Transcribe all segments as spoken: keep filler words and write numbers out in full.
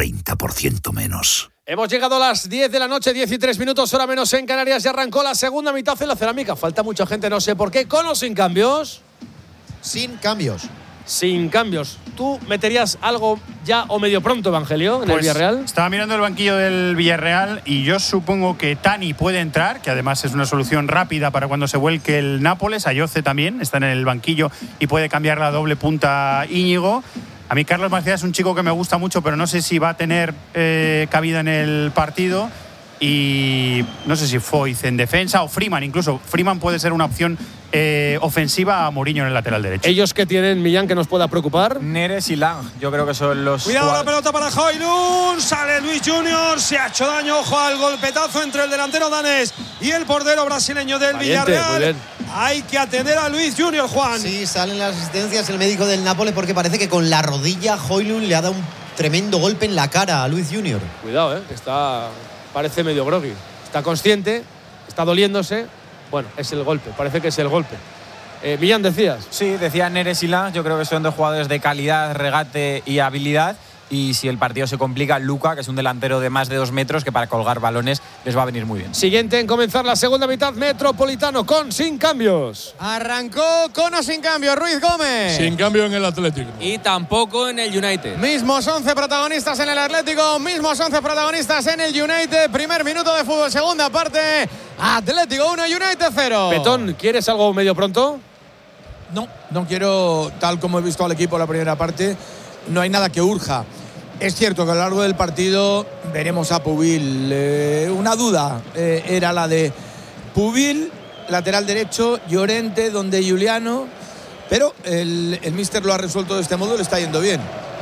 treinta por ciento menos. Hemos llegado a las diez de la noche, diez y tres minutos, hora menos en Canarias, y arrancó la segunda mitad en la Cerámica. Falta mucha gente, no sé por qué, con o sin cambios. Sin cambios. Sin cambios. ¿Tú meterías algo ya o medio pronto, Evangelio, en pues el Villarreal? Estaba mirando el banquillo del Villarreal y yo supongo que Tani puede entrar, que además es una solución rápida para cuando se vuelque el Nápoles. Ayoce también está en el banquillo y puede cambiar la doble punta Íñigo. A mí Carlos Macías es un chico que me gusta mucho, pero no sé si va a tener eh, cabida en el partido. Y no sé si Foyth en defensa o Freeman, incluso Freeman puede ser una opción eh, ofensiva a Mourinho en el lateral derecho. ¿Ellos que tienen, Millán, que nos pueda preocupar? Neres y Lang, yo creo que son los… Cuidado la pelota para Højlund, sale Luis Junior, se ha hecho daño, ojo al golpetazo entre el delantero danés y el portero brasileño del Valiente, Villarreal. Hay que atender a Luis Junior, Juan. Sí, salen las asistencias el médico del Nápoles porque parece que con la rodilla Højlund le ha dado un tremendo golpe en la cara a Luis Junior. Cuidado, eh, que está… parece medio groggy. Está consciente, está doliéndose. Bueno, es el golpe, parece que es el golpe. Eh, Millán, decías. Sí, decía Neres y Lang, yo creo que son dos jugadores de calidad, regate y habilidad. Y si el partido se complica, Luka, que es un delantero de más de dos metros, que para colgar balones les va a venir muy bien. Siguiente en comenzar la segunda mitad, Metropolitano, con sin cambios. Arrancó con o sin cambio Ruiz Gómez. Sin cambio en el Atlético. Y tampoco en el United. Mismos once protagonistas en el Atlético, mismos once protagonistas en el United. Primer minuto de fútbol, segunda parte. Atlético uno, United cero. Petón, ¿quieres algo medio pronto? No, no quiero, tal como he visto al equipo la primera parte, no hay nada que urja. Es cierto que a lo largo del partido veremos a Pubil. Eh, una duda eh, era la de Pubil, lateral derecho, Llorente, donde Giuliano, pero el, el míster lo ha resuelto de este modo y le está yendo bien.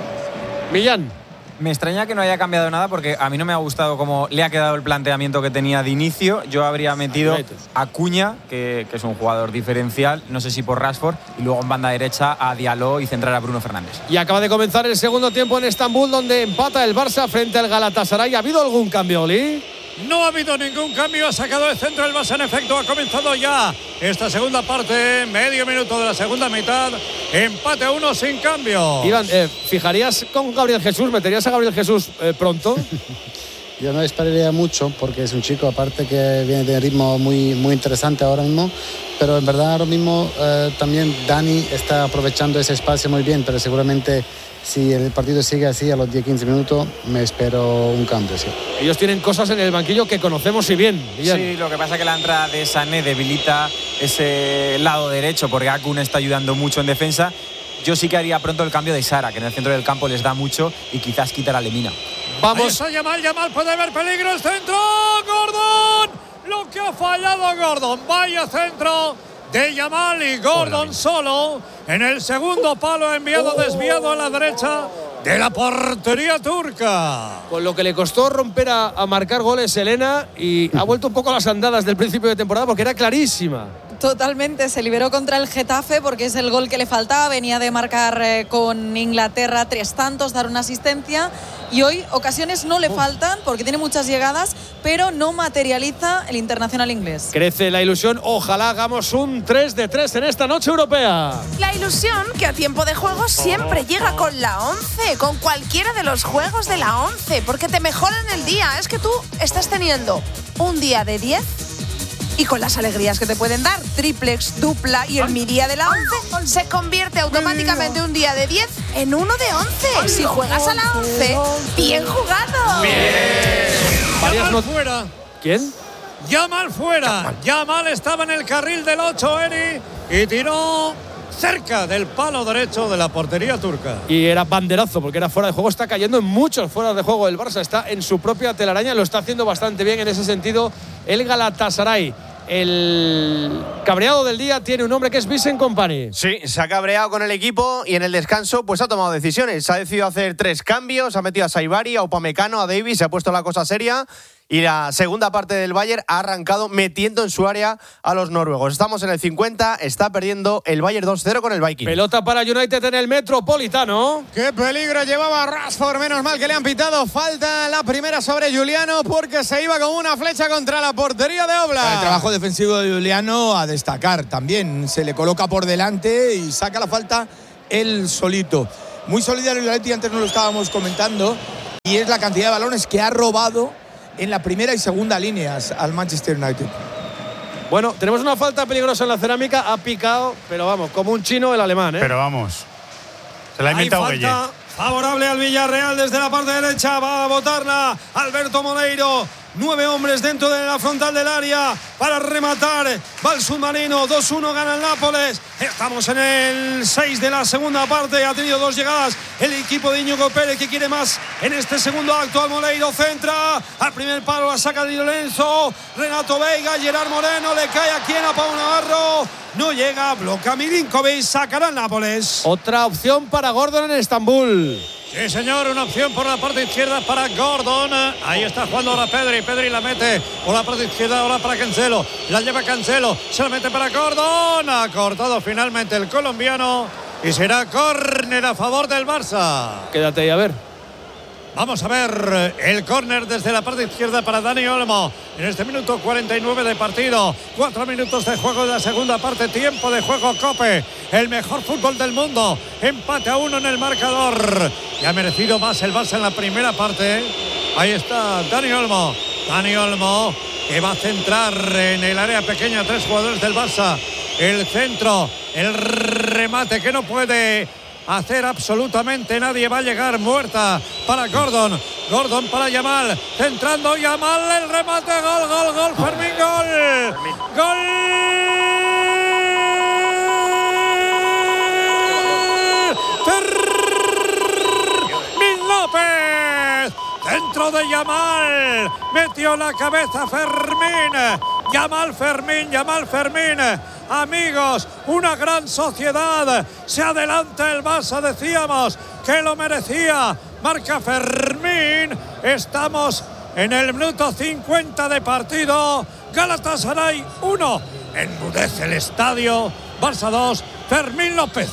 Millán. Me extraña que no haya cambiado nada porque a mí no me ha gustado cómo le ha quedado el planteamiento que tenía de inicio. Yo habría metido a Cuña, que, que es un jugador diferencial, no sé si por Rashford, y luego en banda derecha a Diallo y centrar a Bruno Fernández. Y acaba de comenzar el segundo tiempo en Estambul, donde empata el Barça frente al Galatasaray. ¿Ha habido algún cambio, Oli? No ha habido ningún cambio, ha sacado el centro el Barça, en efecto, ha comenzado ya esta segunda parte, medio minuto de la segunda mitad, empate a uno sin cambio. Iván, eh, ¿fijarías con Gabriel Jesús? ¿Meterías a Gabriel Jesús eh, pronto? Yo no esperaría mucho porque es un chico aparte que viene de ritmo muy, muy interesante ahora mismo, pero en verdad ahora mismo eh, también Dani está aprovechando ese espacio muy bien, pero seguramente si el partido sigue así a los diez quince minutos me espero un cambio, sí. Ellos tienen cosas en el banquillo que conocemos y bien. bien. Sí, lo que pasa es que la entrada de Sané debilita ese lado derecho porque Akun está ayudando mucho en defensa. Yo sí que haría pronto el cambio de Sara, que en el centro del campo les da mucho, y quizás quitar a Lemina. Vamos. Ahí está Yamal, Yamal puede haber peligro, el centro, Gordon, lo que ha fallado Gordon, vaya centro de Yamal y Gordon solo en el segundo palo, enviado desviado a la derecha de la portería turca. Con lo que le costó romper a, a marcar goles Elena, y ha vuelto un poco a las andadas del principio de temporada porque era clarísima. Totalmente, se liberó contra el Getafe porque es el gol que le faltaba, venía de marcar eh, con Inglaterra tres tantos, dar una asistencia, y hoy ocasiones no le faltan porque tiene muchas llegadas, pero no materializa el internacional inglés. Crece la ilusión, ojalá hagamos un tres de tres en esta noche europea. La ilusión que a tiempo de juego siempre llega con la once, con cualquiera de los juegos de la once, porque te mejoran el día. Es que tú estás teniendo un día de diez y con las alegrías que te pueden dar, triplex, dupla y el mi día de la once, se convierte automáticamente un día de diez en uno de once. Si juegas a la once, bien jugado. Bien. Yamal fuera. ¿Quién? Yamal fuera. Yamal estaba en el carril del ocho, Eri, y tiró cerca del palo derecho de la portería turca. Y era banderazo porque era fuera de juego. Está cayendo en muchos fuera de juego el Barça. Está en su propia telaraña. Lo está haciendo bastante bien en ese sentido el Galatasaray. El cabreado del día tiene un nombre que es Vincent Kompany. Sí, se ha cabreado con el equipo y en el descanso pues ha tomado decisiones. Ha decidido hacer tres cambios. Ha metido a Saibari, a Upamecano, a Davies. Se ha puesto la cosa seria. Y la segunda parte del Bayern ha arrancado metiendo en su área a los noruegos. Estamos en el cincuenta, está perdiendo el Bayern dos cero con el Viking. Pelota para United en el Metropolitano. ¡Qué peligro llevaba Rashford! Menos mal que le han pitado falta la primera sobre Giuliano porque se iba como una flecha contra la portería de Oblak. El trabajo defensivo de Giuliano a destacar también. Se le coloca por delante y saca la falta él solito. Muy solidario el Atleti, antes no lo estábamos comentando. y es la cantidad de balones que ha robado en la primera y segunda líneas al Manchester United. Bueno, tenemos una falta peligrosa en la cerámica, ha picado, pero vamos, como un chino el alemán, ¿eh? Pero vamos, se la ha inventado Hay falta favorable al Villarreal desde la parte derecha, va a botarla Alberto Moleiro. Nueve hombres dentro de la frontal del área para rematar. Va el submarino. dos uno gana el Nápoles. Estamos en el seis de la segunda parte. Ha tenido dos llegadas el equipo de Íñigo Pérez, que quiere más en este segundo acto. Al Moleiro centra. Al primer palo la saca Di Lorenzo. Renato Veiga. Gerard Moreno. Le cae aquí en a Pau Navarro. No llega. Bloca Milinkovic. Sacará el Nápoles. Otra opción para Gordon en Estambul. Sí, señor, una opción por la parte izquierda para Gordon. Ahí está jugando ahora Pedri. Pedri la mete por la parte izquierda ahora para Cancelo. La lleva Cancelo. Se la mete para Gordon. Ha cortado finalmente el colombiano. Y será córner a favor del Barça. Quédate ahí a ver. Vamos a ver el córner desde la parte izquierda para Dani Olmo. En este minuto cuarenta y nueve de partido. Cuatro minutos de juego de la segunda parte. Tiempo de juego Cope. El mejor fútbol del mundo. Empate a uno en el marcador. Y ha merecido más el Barça en la primera parte. Ahí está Dani Olmo. Dani Olmo que va a centrar en el área pequeña. Tres jugadores del Barça. El centro. El remate que no puede hacer absolutamente nadie. Va a llegar muerta para Gordon. Gordon para Yamal. Centrando Yamal. El remate. Gol, gol, gol. Fermín, gol. Gol. Fermín López. Dentro de Yamal. Metió la cabeza Fermín. Yamal Fermín. Yamal Fermín. Amigos, una gran sociedad. Se adelanta el Barça, decíamos que lo merecía. Marca Fermín. Estamos en el minuto cincuenta de partido. Galatasaray uno. Enmudece el estadio. Barça dos. Fermín López.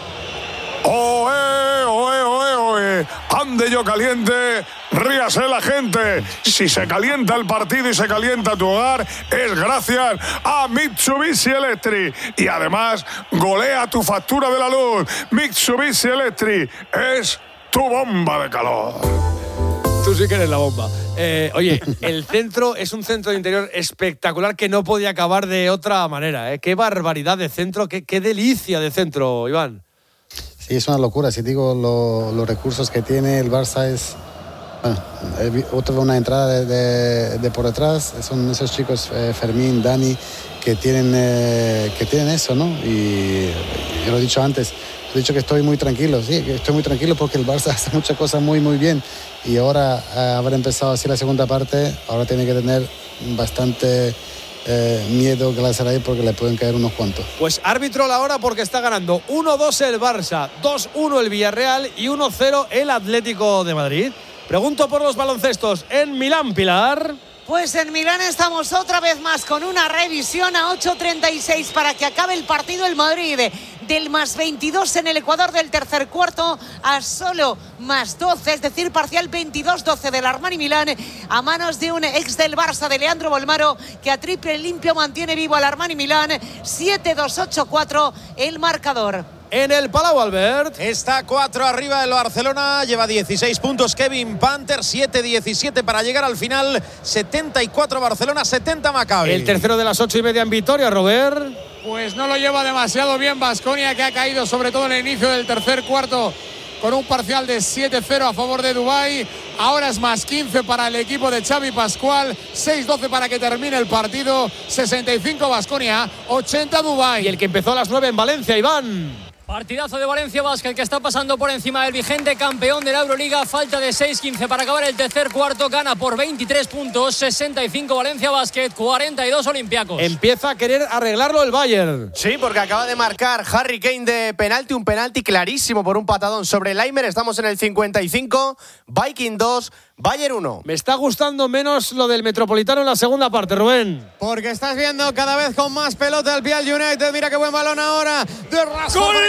¡Oe, oe, oe, oe! ¡Ande yo caliente! ¡Ríase la gente! Si se calienta el partido y se calienta tu hogar, es gracias a Mitsubishi Electric. Y además, golea tu factura de la luz. Mitsubishi Electric es tu bomba de calor. Tú sí que eres la bomba. Eh, oye, el centro es un centro de interior espectacular que no podía acabar de otra manera. ¿eh? ¡Qué barbaridad de centro! Qué, ¡Qué delicia de centro, Iván! Sí, es una locura. Si digo lo, los recursos que tiene el Barça es... Bueno, otra una entrada de, de, de por detrás. Son esos chicos, eh, Fermín, Dani, que tienen, eh, que tienen eso, ¿no? Y yo lo he dicho antes, he dicho que estoy muy tranquilo. Sí, que estoy muy tranquilo porque el Barça hace muchas cosas muy, muy bien. Y ahora, eh, haber empezado así la segunda parte, ahora tiene que tener bastante... Eh, miedo Galatasaray porque le pueden caer unos cuantos. Pues árbitro la hora porque está ganando uno dos el Barça, dos uno el Villarreal y uno cero el Atlético de Madrid. Pregunto por los baloncestos en Milán, Pilar. Pues en Milán estamos otra vez más con una revisión a ocho treinta y seis para que acabe el partido. El Madrid del más veintidós en el Ecuador del tercer cuarto a solo más doce, es decir, parcial veintidós doce del Armani Milán a manos de un ex del Barça, de Leandro Bolmaro, que a triple limpio mantiene vivo al Armani Milán. siete dos ocho cuatro el marcador. En el Palau, Albert. Está cuatro arriba del Barcelona, lleva dieciséis puntos Kevin Panther, siete diecisiete para llegar al final, setenta y cuatro Barcelona, setenta Maccabi. El tercero de las ocho y media en Vitoria, Robert. Pues no lo lleva demasiado bien Baskonia, que ha caído sobre todo en el inicio del tercer cuarto con un parcial de siete cero a favor de Dubái. Ahora es más quince para el equipo de Xavi Pascual, seis doce para que termine el partido, sesenta y cinco Baskonia, ochenta Dubái. Y el que empezó a las nueve en Valencia, Iván. Partidazo de Valencia Basket, que está pasando por encima del vigente campeón de la Euroliga. Falta de seis quince para acabar el tercer cuarto. Gana por veintitrés puntos, sesenta y cinco Valencia Basket, cuarenta y dos Olympiacos. Empieza a querer arreglarlo el Bayern. Sí, porque acaba de marcar Harry Kane de penalti. Un penalti clarísimo por un patadón sobre Leimer. Estamos en el cincuenta y cinco. Viking dos, Bayern uno. Me está gustando menos lo del Metropolitano en la segunda parte, Rubén. Porque estás viendo cada vez con más pelota el Pial United. Mira qué buen balón ahora de Rashford. ¡Gol!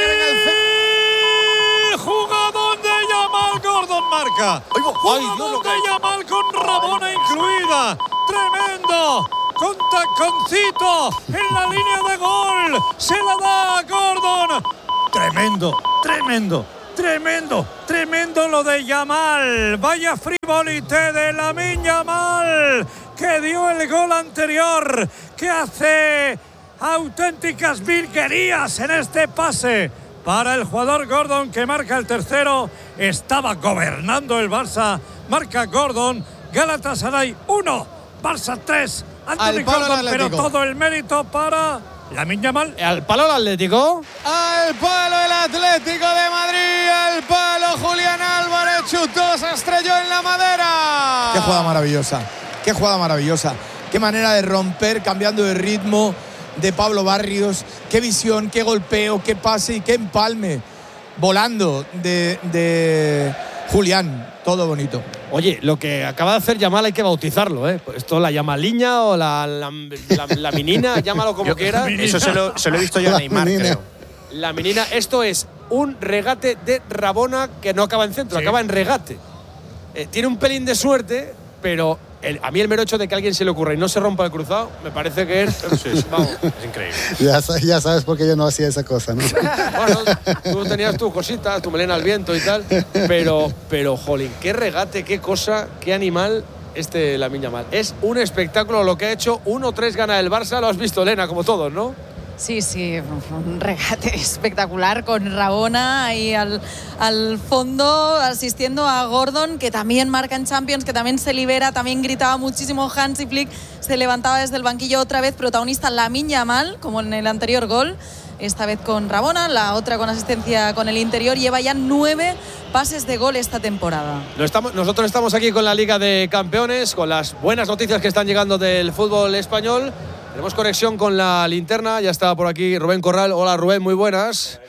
Jugador de Yamal. Gordon marca. Jugador de Yamal con Rabona incluida. Tremendo. Con taconcito en la línea de gol. Se la da a Gordon. Tremendo, tremendo. Tremendo, tremendo lo de Yamal. Vaya frivolité de Lamine Yamal, que dio el gol anterior, que hace auténticas virguerías en este pase para el jugador Gordon, que marca el tercero. Estaba gobernando el Barça. Marca Gordon. Galatasaray uno, Barça tres. Anthony Gordon, pero todo el mérito para Lamine Yamal. Al palo el Atlético. Al palo el Atlético de Madrid. Al palo Julián Álvarez. Chutó, se estrelló en la madera. Qué jugada maravillosa. Qué jugada maravillosa. Qué manera de romper, cambiando de ritmo, de Pablo Barrios. Qué visión, qué golpeo, qué pase y qué empalme. Volando de, de Julián. Todo bonito. Oye, lo que acaba de hacer Yamal hay que bautizarlo, ¿eh? Esto la Yamaliña o la, la, la, la menina, llámalo como quieras. Eso se lo, se lo he visto yo a Neymar, creo. La menina, esto es un regate de Rabona que no acaba en centro, sí. Acaba en regate. Eh, tiene un pelín de suerte, pero el, a mí el mero hecho de que a alguien se le ocurra y no se rompa el cruzado, me parece que es… Sí, sí, vamos, es increíble. Ya, ya sabes por qué yo no hacía esa cosa, ¿no? Bueno, tú tenías tus cositas, tu melena al viento y tal, pero, pero jolín, qué regate, qué cosa, qué animal este Lamine Yamal. Es un espectáculo lo que ha hecho. uno tres gana el Barça, lo has visto, Elena, como todos, ¿no? Sí, sí, un regate espectacular con Rabona ahí al, al fondo, asistiendo a Gordon, que también marca en Champions, que también se libera, también gritaba muchísimo Hansi Flick, se levantaba desde el banquillo otra vez, protagonista Lamine Yamal, como en el anterior gol, esta vez con Rabona, la otra con asistencia con el interior, lleva ya nueve pases de gol esta temporada. No estamos, nosotros estamos aquí con la Liga de Campeones, con las buenas noticias que están llegando del fútbol español. Tenemos conexión con la linterna, ya está por aquí Rubén Corral. Hola Rubén, muy buenas.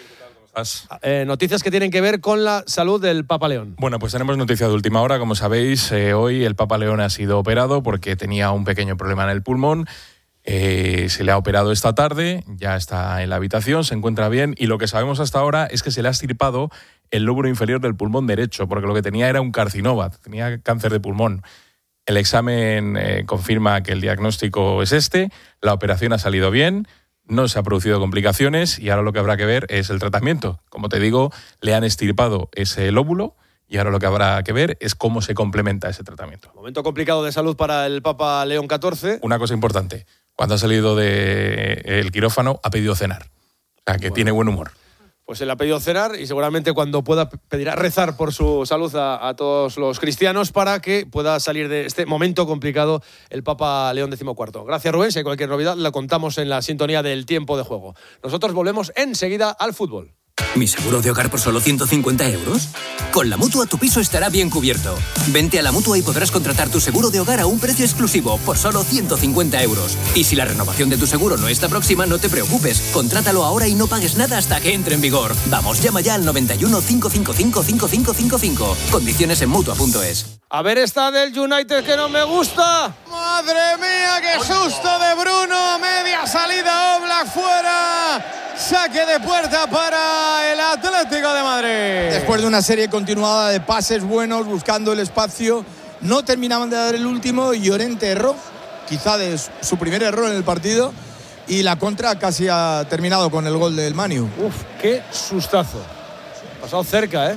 Eh, noticias que tienen que ver con la salud del Papa León. Bueno, pues tenemos noticia de última hora. Como sabéis, eh, hoy el Papa León ha sido operado porque tenía un pequeño problema en el pulmón. Eh, se le ha operado esta tarde, ya está en la habitación, se encuentra bien, y lo que sabemos hasta ahora es que se le ha extirpado el lóbulo inferior del pulmón derecho, porque lo que tenía era un carcinoma, tenía cáncer de pulmón. El examen eh, confirma que el diagnóstico es este, la operación ha salido bien, no se han producido complicaciones y ahora lo que habrá que ver es el tratamiento. Como te digo, le han extirpado ese lóbulo y ahora lo que habrá que ver es cómo se complementa ese tratamiento. Momento complicado de salud para el Papa León catorce. Una cosa importante, cuando ha salido del quirófano ha pedido cenar, o sea que bueno, tiene buen humor. Pues él ha pedido cenar y seguramente cuando pueda pedirá rezar por su salud a, a todos los cristianos para que pueda salir de este momento complicado el Papa León decimocuarto. Gracias, Rubén. Si hay cualquier novedad la contamos en la sintonía del tiempo de juego. Nosotros volvemos enseguida al fútbol. ¿Mi seguro de hogar por solo ciento cincuenta euros? Con la Mutua tu piso estará bien cubierto. Vente a la Mutua y podrás contratar tu seguro de hogar a un precio exclusivo por solo ciento cincuenta euros. Y si la renovación de tu seguro no está próxima, no te preocupes. Contrátalo ahora y no pagues nada hasta que entre en vigor. Vamos, llama ya al noventa y uno, cinco cinco cinco, cinco cinco cinco cinco. Condiciones en Mutua punto es. A ver esta del United que no me gusta. ¡Madre mía, qué susto de Bruno! Media salida, Oblak fuera. Saque de puerta para el Atlético de Madrid. Después de una serie continuada de pases buenos, buscando el espacio, no terminaban de dar el último y Llorente erró, quizá de su primer error en el partido, y la contra casi ha terminado con el gol del Manu. Uf, qué sustazo. Pasado cerca, ¿eh?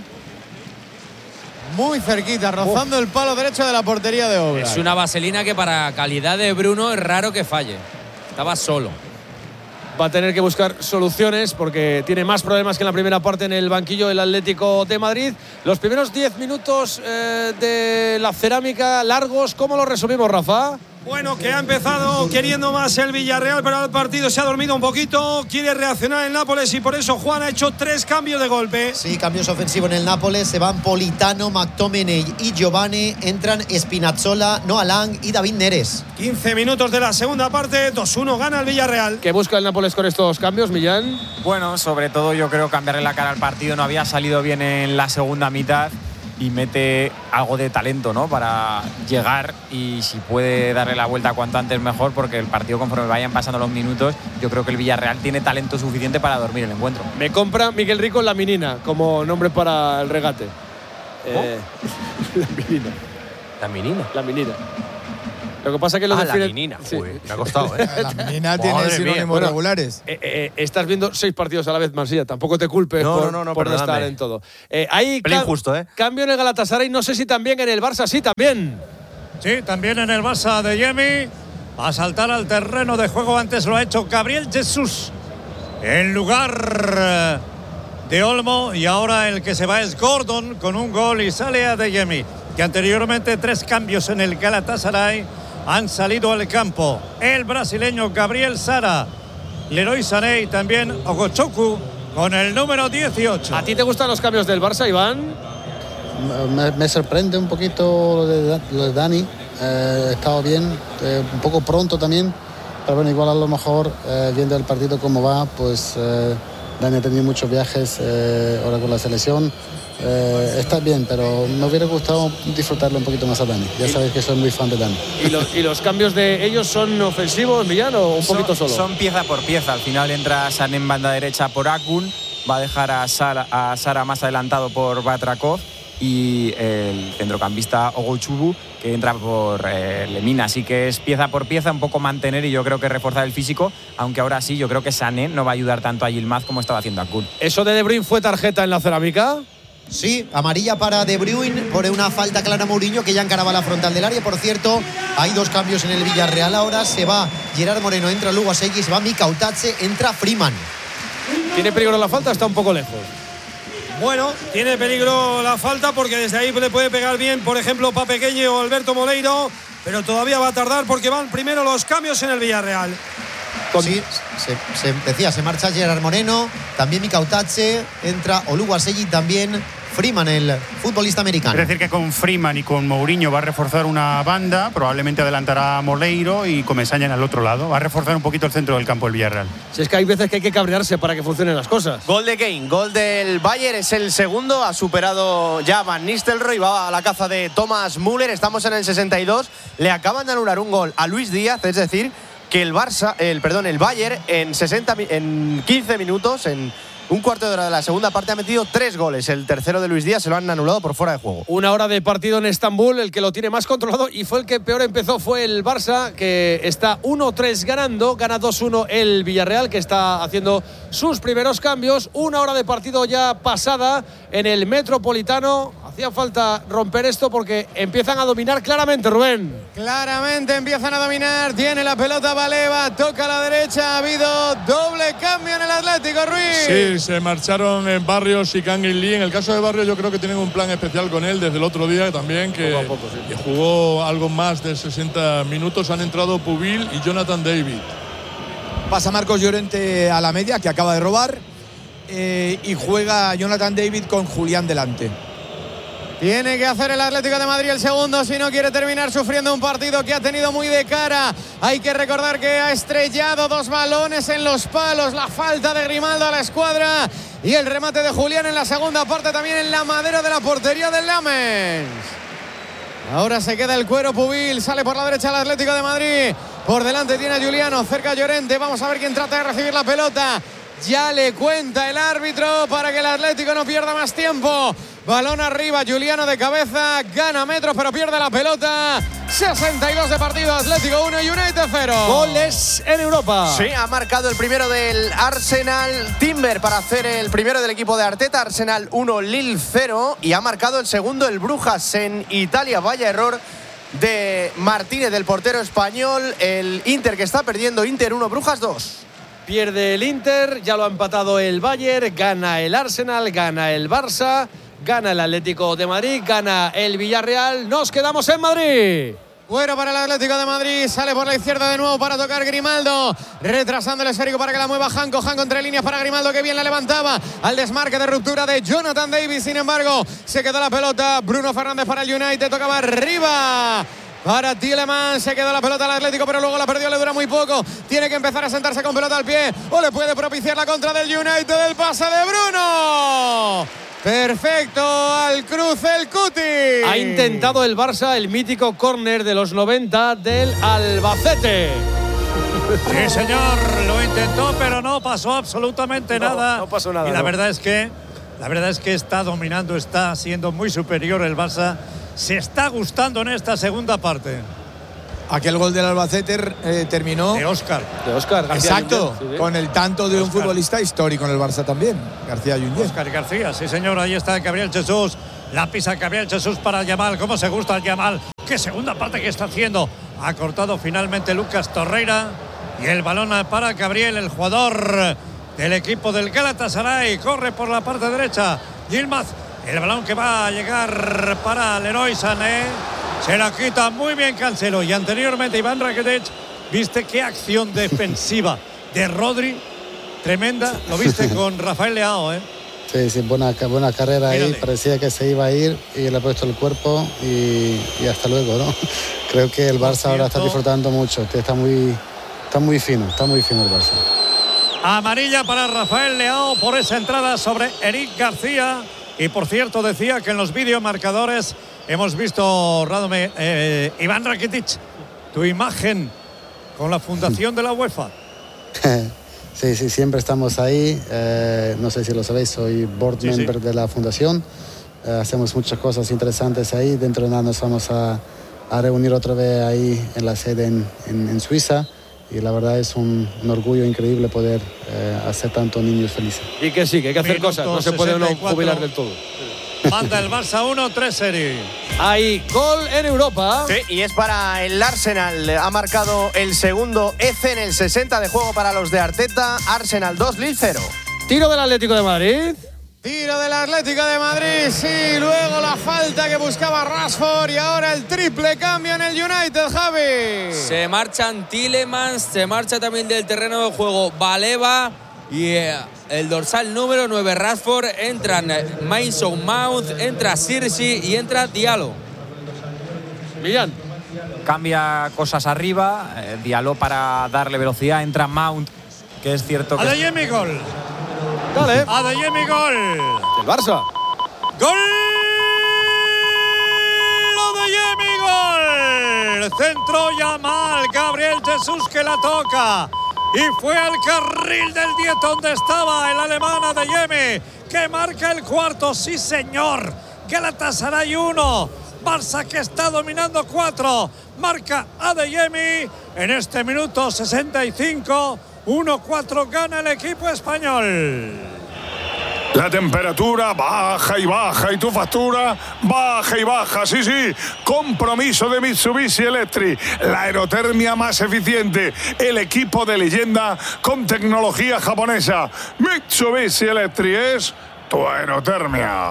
Muy cerquita, rozando Uf. el palo derecho de la portería de Oblak. Es una vaselina que para calidad de Bruno es raro que falle. Estaba solo. Va a tener que buscar soluciones porque tiene más problemas que en la primera parte en el banquillo del Atlético de Madrid. Los primeros diez minutos eh, de la cerámica largos, ¿cómo lo resumimos, Rafa? Bueno, que ha empezado queriendo más el Villarreal, pero el partido se ha dormido un poquito. Quiere reaccionar el Nápoles y por eso Juan ha hecho tres cambios de golpe. Sí, cambios ofensivos en el Nápoles. Se van Politano, McTominay y Giovane. Entran Spinazzola, Noah Lang y David Neres. quince minutos de la segunda parte. dos uno gana el Villarreal. ¿Qué busca el Nápoles con estos cambios, Millán? Bueno, sobre todo yo creo cambiarle la cara al partido. No había salido bien en la segunda mitad. Y mete algo de talento, ¿no? Para llegar y si puede darle la vuelta cuanto antes mejor, porque el partido conforme vayan pasando los minutos, yo creo que el Villarreal tiene talento suficiente para dormir el encuentro. Me compra Miguel Rico la Menina como nombre para el regate. Eh, la Menina. ¿La Menina? La Menina. Lo que pasa que lo ah, define... la menina. Sí. Uy, me ha costado, ¿eh? La menina tiene sinónimos bueno, regulares. Eh, eh, estás viendo seis partidos a la vez, Marsella. Tampoco te culpes no, por, no, no, no, por no estar en todo. Eh, hay Pelín justo, ¿eh? Cambio en el Galatasaray, no sé si también en el Barça, sí, también. Sí, también en el Barça de Yemi. A saltar al terreno de juego, antes lo ha hecho Gabriel Jesús en lugar de Olmo, y ahora el que se va es Gordon con un gol y sale a Deyemi, que anteriormente tres cambios en el Galatasaray han salido al campo. El brasileño Gabriel Sara, Leroy Sané y también Ogochoku con el número dieciocho. ¿A ti te gustan los cambios del Barça, Iván? Me, me sorprende un poquito lo de, lo de Dani. Eh, he estado bien, eh, un poco pronto también, pero bueno, igual a lo mejor eh, viendo el partido cómo va, pues eh, Dani ha tenido muchos viajes eh, ahora con la selección. Eh, está bien, pero me hubiera gustado disfrutarlo un poquito más a Dani. Ya sabéis que soy muy fan de Dani. ¿Y, lo, y los cambios de ellos son ofensivos, Millán, o un son, poquito solo? Son pieza por pieza. Al final entra Sané en banda derecha por Akun, va a dejar a Sara, a Sara más adelantado por Batrakov, y el centrocampista Ogochubu, que entra por eh, Lemina. Así que es pieza por pieza, un poco mantener y yo creo que reforzar el físico, aunque ahora sí, yo creo que Sané no va a ayudar tanto a Yilmaz como estaba haciendo Akun. ¿Eso de De Bruyne fue tarjeta en la cerámica? Sí, amarilla para De Bruyne por una falta clara a Mourinho, que ya encaraba la frontal del área. Por cierto, hay dos cambios en el Villarreal ahora. Se va Gerard Moreno, entra Lugasegui, se va Mika Utache, entra Freeman. ¿Tiene peligro la falta? Está un poco lejos. Bueno, tiene peligro la falta porque desde ahí le puede pegar bien, por ejemplo, Papequeño o Alberto Moleiro, pero todavía va a tardar porque van primero los cambios en el Villarreal. Sí, se, se decía, se marcha Gerard Moreno, también Mika Utache, entra Oluwaseyi, también Freeman, el futbolista americano. Es decir, que con Freeman y con Mourinho va a reforzar una banda, probablemente adelantará a Moleiro y Comesaña en el otro lado. Va a reforzar un poquito el centro del campo el Villarreal. Si es que hay veces que hay que cabrearse para que funcionen las cosas. Gol de Kane, gol del Bayern, es el segundo, ha superado ya Van Nistelrooy, va a la caza de Thomas Müller, estamos en el sesenta y dos, le acaban de anular un gol a Luis Díaz, es decir, que el Barça, el perdón, el Bayern en sesenta en quince minutos, en un cuarto de hora de la segunda parte, ha metido tres goles. El tercero de Luis Díaz se lo han anulado por fuera de juego. Una hora de partido en Estambul, el que lo tiene más controlado y fue el que peor empezó fue el Barça, que está uno tres ganando, gana dos uno el Villarreal, que está haciendo sus primeros cambios. Una hora de partido ya pasada en el Metropolitano. Hacía falta romper esto porque empiezan a dominar claramente, Rubén. Claramente empiezan a dominar. Tiene la pelota Baleva, toca a la derecha. Ha habido doble cambio en el Atlético, Ruiz. Sí, se marcharon en Barrios y Kangin Lee. En el caso de Barrios, yo creo que tienen un plan especial con él desde el otro día también, que, poco a poco, sí. que jugó algo más de sesenta minutos. Han entrado Pubil y Jonathan David. Pasa Marcos Llorente a la media, que acaba de robar, eh, y juega Jonathan David con Julián delante. Tiene que hacer el Atlético de Madrid el segundo si no quiere terminar sufriendo un partido que ha tenido muy de cara. Hay que recordar que ha estrellado dos balones en los palos. La falta de Grimaldo a la escuadra y el remate de Julián en la segunda parte, también en la madera de la portería del Lamens. Ahora se queda el cuero Pubil, sale por la derecha el Atlético de Madrid. Por delante tiene a Juliano, cerca a Llorente. Vamos a ver quién trata de recibir la pelota. Ya le cuenta el árbitro para que el Atlético no pierda más tiempo. Balón arriba, Juliano de cabeza, gana metros pero pierde la pelota. sesenta y dos de partido, Atlético uno y United cero. Goles en Europa. Sí, ha marcado el primero del Arsenal, Timber, para hacer el primero del equipo de Arteta. Arsenal uno, Lille cero. Y ha marcado el segundo el Brujas en Italia. Vaya error de Martínez, del portero español. El Inter, que está perdiendo, Inter uno, Brujas dos. Pierde el Inter, ya lo ha empatado el Bayern, gana el Arsenal, gana el Barça, gana el Atlético de Madrid, gana el Villarreal. Nos quedamos en Madrid. Bueno para el Atlético de Madrid, sale por la izquierda de nuevo para tocar Grimaldo, retrasando el esférico para que la mueva Janko, Janko entre líneas para Grimaldo, que bien la levantaba al desmarque de ruptura de Jonathan Davis. Sin embargo, se quedó la pelota, Bruno Fernández para el United, tocaba arriba para Tielemans, se quedó la pelota al Atlético, pero luego la perdió, le dura muy poco. Tiene que empezar a sentarse con pelota al pie, o le puede propiciar la contra del United, el pase de Bruno. Perfecto, al cruce el Cuti. Ha intentado el Barça el mítico córner de los noventa del Albacete. Sí, señor, lo intentó, pero no pasó absolutamente no, nada. No pasó nada. Y la no. verdad es que, la verdad es que está dominando, está siendo muy superior el Barça. Se está gustando en esta segunda parte. Aquel gol del Albacete eh, terminó. De Óscar. De Óscar García. Exacto, Yunyé, sí, sí. con el tanto de un Óscar. futbolista histórico en el Barça también, García Yunyé. Óscar García, sí señor, ahí está Gabriel Jesús. La pisa Gabriel Jesús para Yamal. ¿Cómo se gusta el Yamal? Qué segunda parte que está haciendo. Ha cortado finalmente Lucas Torreira. Y el balón para Gabriel, el jugador del equipo del Galatasaray. Corre por la parte derecha. Yilmaz. El balón que va a llegar para Leroy Sané. Se la quita muy bien Cancelo. Y anteriormente Iván Rakitic. ¿Viste qué acción defensiva de Rodri? Tremenda. Lo viste con Rafael Leao, ¿eh? Sí, sí, buena, buena carrera ahí. Mírale. Parecía que se iba a ir y le ha puesto el cuerpo y, y hasta luego, ¿no? Creo que el Barça ahora está disfrutando mucho. Que está muy, está muy fino, está muy fino el Barça. Amarilla para Rafael Leao por esa entrada sobre Eric García. Y por cierto, decía que en los videomarcadores hemos visto, Radome, eh, Iván Rakitic, tu imagen con la fundación de la UEFA. Sí, sí, siempre estamos ahí. Eh, no sé si lo sabéis, soy board Sí, sí. member de la fundación. Eh, hacemos muchas cosas interesantes ahí. Dentro de nada nos vamos a, a reunir otra vez ahí en la sede en, en, en Suiza. Y la verdad es un, un orgullo increíble poder eh, hacer tantos niños felices. Y que sí, que hay que hacer Minuto cosas. No se puede uno sesenta y cuatro. jubilar del todo. Manda el Barça uno tres Eri. Hay gol en Europa. Sí, y es para el Arsenal. Ha marcado el segundo Eze en el sesenta de juego para los de Arteta. Arsenal dos, Lille cero. Tiro del Atlético de Madrid. Tiro del Atlético de Madrid, sí, luego la falta que buscaba Rashford y ahora el triple cambio en el United, Javi. Se marchan Tielemans, se marcha también del terreno de juego Baleba y eh, el dorsal número nueve Rashford. Entran Mason Mount, entra Sirsi y entra Diallo. Millán. Cambia cosas arriba, eh, Diallo para darle velocidad, entra Mount, que es cierto que... Adeyemi gol. Dale. Adeyemi gol. El Barça. Gol. Adeyemi gol. Centro Yamal. Gabriel Jesús que la toca. Y fue al carril del diez donde estaba el alemán Adeyemi, que marca el cuarto. Sí, señor. Galatasaray uno. Barça que está dominando cuatro. Marca Adeyemi en este minuto sesenta y cinco. uno cuatro gana el equipo español. La temperatura baja y baja y tu factura baja y baja. Sí, sí. Compromiso de Mitsubishi Electric. La aerotermia más eficiente. El equipo de leyenda con tecnología japonesa. Mitsubishi Electric es tu aerotermia.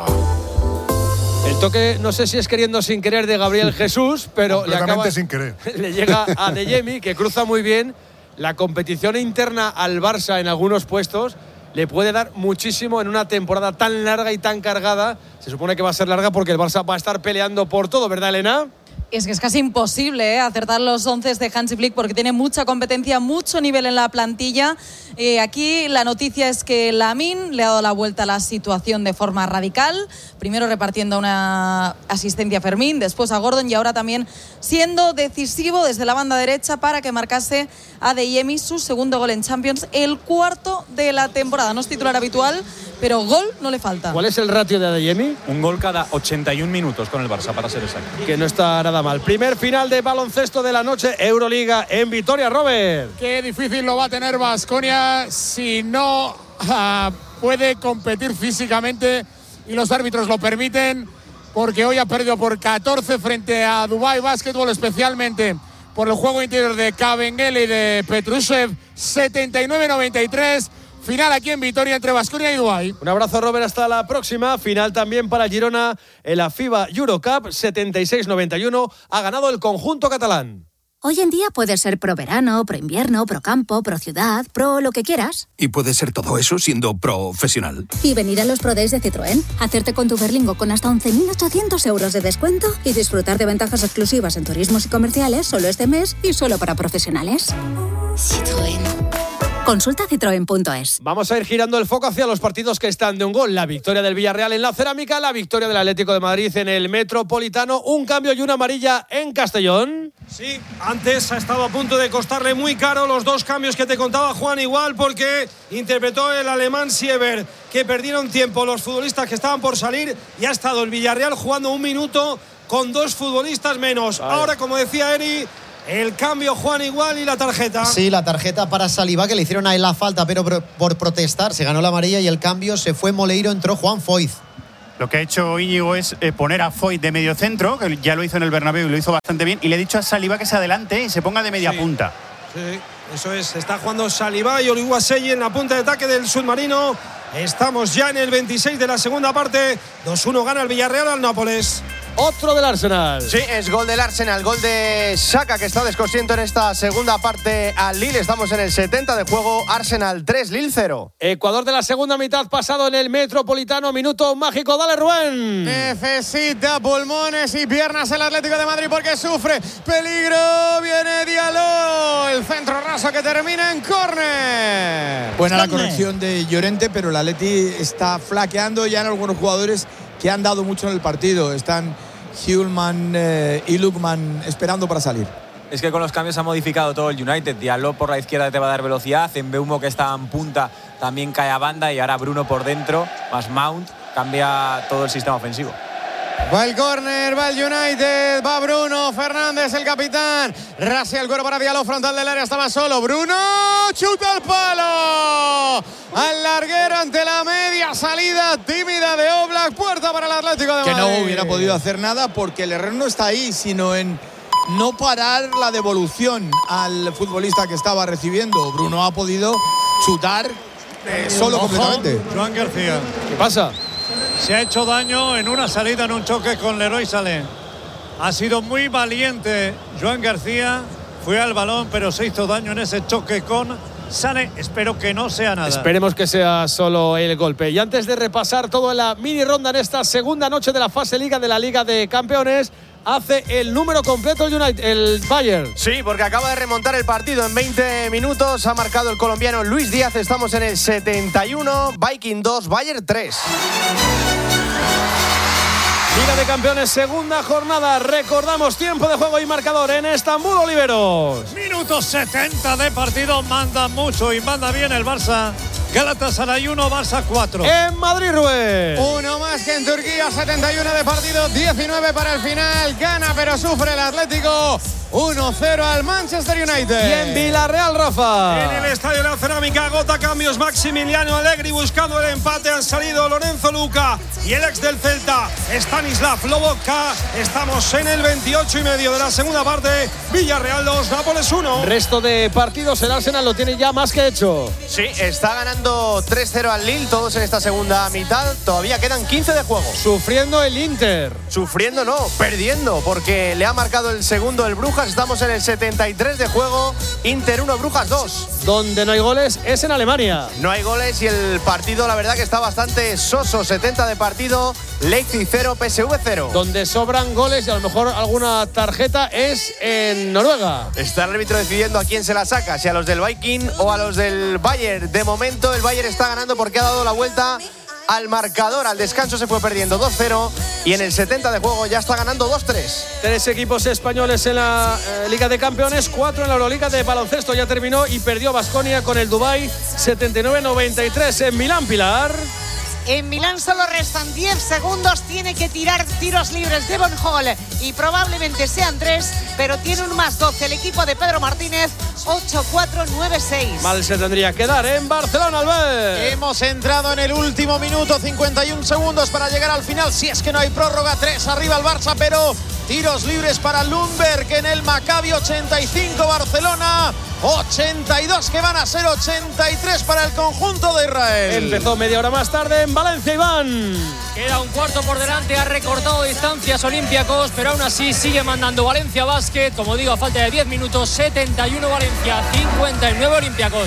El toque, no sé si es queriendo sin querer de Gabriel Jesús, pero le acaba, sin querer. le llega a Adeyemi, que cruza muy bien. La competición interna al Barça en algunos puestos le puede dar muchísimo en una temporada tan larga y tan cargada. Se supone que va a ser larga porque el Barça va a estar peleando por todo, ¿verdad, Elena? Es que es casi imposible ¿eh? acertar los once de Hansi Flick porque tiene mucha competencia, mucho nivel en la plantilla. Eh, aquí la noticia es que Lamine le ha dado la vuelta a la situación de forma radical. Primero repartiendo una asistencia a Fermín, después a Gordon y ahora también siendo decisivo desde la banda derecha para que marcase a Adeyemi su segundo gol en Champions, el cuarto de la temporada. No es titular habitual, pero gol no le falta. ¿Cuál es el ratio de Adeyemi? Un gol cada ochenta y un minutos con el Barça, para ser exacto. Que no está nada mal. Primer final de baloncesto de la noche, Euroliga en Vitoria, Robert. Qué difícil lo va a tener Baskonia si no uh, puede competir físicamente y los árbitros lo permiten, porque hoy ha perdido por catorce frente a Dubai Basketball, especialmente por el juego interior de Kabengele y de Petrushev, setenta y nueve noventa y tres. Final aquí en Vitoria entre Baskonia y Dubái. Un abrazo, Robert, hasta la próxima. Final también para Girona en la FIBA Eurocup, setenta y seis noventa y uno. Ha ganado el conjunto catalán. Hoy en día puedes ser pro verano, pro invierno, pro campo, pro ciudad, pro lo que quieras. Y puede ser todo eso siendo profesional. Y venir a los Pro Days de Citroën, hacerte con tu Berlingo con hasta once mil ochocientos euros de descuento y disfrutar de ventajas exclusivas en turismos y comerciales solo este mes y solo para profesionales. Citroën. Consulta citroen punto es. Vamos a ir girando el foco hacia los partidos que están de un gol. La victoria del Villarreal en la Cerámica, la victoria del Atlético de Madrid en el Metropolitano, un cambio y una amarilla en Castellón. Sí, antes ha estado a punto de costarle muy caro los dos cambios que te contaba Juan, igual porque interpretó el alemán Sieber, que perdieron tiempo los futbolistas que estaban por salir y ha estado el Villarreal jugando un minuto con dos futbolistas menos. Vale. Ahora, como decía Eri, El cambio, Juan, igual, y la tarjeta. Sí, la tarjeta para Saliba, que le hicieron a él la falta, pero por protestar se ganó la amarilla, y el cambio se fue Moleiro, entró Juan Foyth. Lo que ha hecho Íñigo es eh, poner a Foyth de medio centro, que ya lo hizo en el Bernabéu y lo hizo bastante bien, y le ha dicho a Saliba que se adelante y se ponga de media sí. punta. Sí, eso es. Está jugando Saliba y Oluwaseyi en la punta de ataque del submarino. Estamos ya en el veintiséis de la segunda parte. dos uno gana el Villarreal al Nápoles. Otro del Arsenal. Sí, es gol del Arsenal, gol de Xhaka, que está descosiendo en esta segunda parte al Lille. Estamos en el setenta de juego, Arsenal tres, Lille cero. Ecuador de la segunda mitad pasado en el Metropolitano, minuto mágico. Dale, Rubén. Necesita pulmones y piernas el Atlético de Madrid porque sufre peligro. Viene Diallo, el centro raso que termina en córner. Buena la corrección de Llorente, pero el Atleti está flaqueando ya en algunos jugadores que han dado mucho en el partido. Están Hjulman eh, y Lukman esperando para salir. Es que con los cambios ha modificado todo el United. Diallo por la izquierda te va a dar velocidad, Mbeumo, que está en punta, también cae a banda, y ahora Bruno por dentro, más Mount, cambia todo el sistema ofensivo. Va el córner, va el United, va Bruno Fernández, el capitán. Rasia el cuero para Diallo, frontal del área, estaba solo. Bruno, chuta al palo. Al larguero ante la media salida tímida de Oblak. Puerta para el Atlético de Que Madrid. no hubiera podido hacer nada porque el error no está ahí, sino en no parar la devolución al futbolista que estaba recibiendo. Bruno ha podido chutar eh, solo Ojo, completamente. Joan García. ¿Qué pasa? Se ha hecho daño en una salida, en un choque con Leroy Sané. Ha sido muy valiente Joan García, fue al balón, pero se hizo daño en ese choque con Sané. Espero que no sea nada. Esperemos que sea solo el golpe. Y antes de repasar todo en la mini ronda en esta segunda noche de la fase Liga de la Liga de Campeones, hace el número completo el United, el Bayern. Sí, porque acaba de remontar el partido en veinte minutos. Ha marcado el colombiano Luis Díaz. Estamos en el setenta y uno. Viking dos, Bayern tres. Liga de Campeones, segunda jornada. Recordamos tiempo de juego y marcador en Estambul, Oliveros. Minuto setenta de partido. Manda mucho y manda bien el Barça. Galatasaray uno, Barça cuatro. En Madrid, Rubén. Uno más que en Turquía, setenta y uno de partido, diecinueve para el final. Gana pero sufre el Atlético. uno cero al Manchester United. Y en Villarreal, Rafa. En el Estadio de la Cerámica, agota cambios Maximiliano Allegri buscando el empate. Han salido Lorenzo Luca y el ex del Celta, Stanislav Lobotka. Estamos en el veintiocho y medio de la segunda parte. Villarreal dos, Nápoles uno. Resto de partidos, el Arsenal lo tiene ya más que hecho. Sí, está ganando tres cero al Lille, todos en esta segunda mitad. Todavía quedan quince de juego. Sufriendo el Inter. Sufriendo no, perdiendo, porque le ha marcado el segundo el Brujas. Estamos en el setenta y tres de juego. Inter uno, Brujas dos. Donde no hay goles es en Alemania. No hay goles y el partido, la verdad, que está bastante soso. setenta de partido, Leipzig cero, P S V cero. Donde sobran goles y a lo mejor alguna tarjeta es en Noruega. Está el árbitro decidiendo a quién se la saca, si a los del Viking o a los del Bayern. De momento el Bayern está ganando porque ha dado la vuelta al marcador. Al descanso se fue perdiendo dos cero y en el setenta de juego ya está ganando dos tres. Tres equipos españoles en la eh, Liga de Campeones, cuatro en la Euroliga de baloncesto. Ya terminó y perdió Baskonia con el Dubái setenta y nueve noventa y tres. En Milán, Pilar. En Milán solo restan diez segundos, tiene que tirar tiros libres Devon Hall y probablemente sean tres, pero tiene un más doce el equipo de Pedro Martínez, ocho cuatro nueve seis. Mal se tendría que dar en Barcelona, Albert. Hemos entrado en el último minuto, cincuenta y un segundos para llegar al final, si es que no hay prórroga. Tres arriba el Barça, pero tiros libres para Lundberg en el Maccabi. Ochenta y cinco Barcelona, ochenta y dos que van a ser ochenta y tres para el conjunto de Israel. Empezó media hora más tarde en Valencia, Iván. Queda un cuarto por delante, ha recortado distancias Olympiacos, pero aún así sigue mandando Valencia Basket. Como digo, a falta de diez minutos, setenta y uno Valencia, cincuenta y nueve Olympiacos.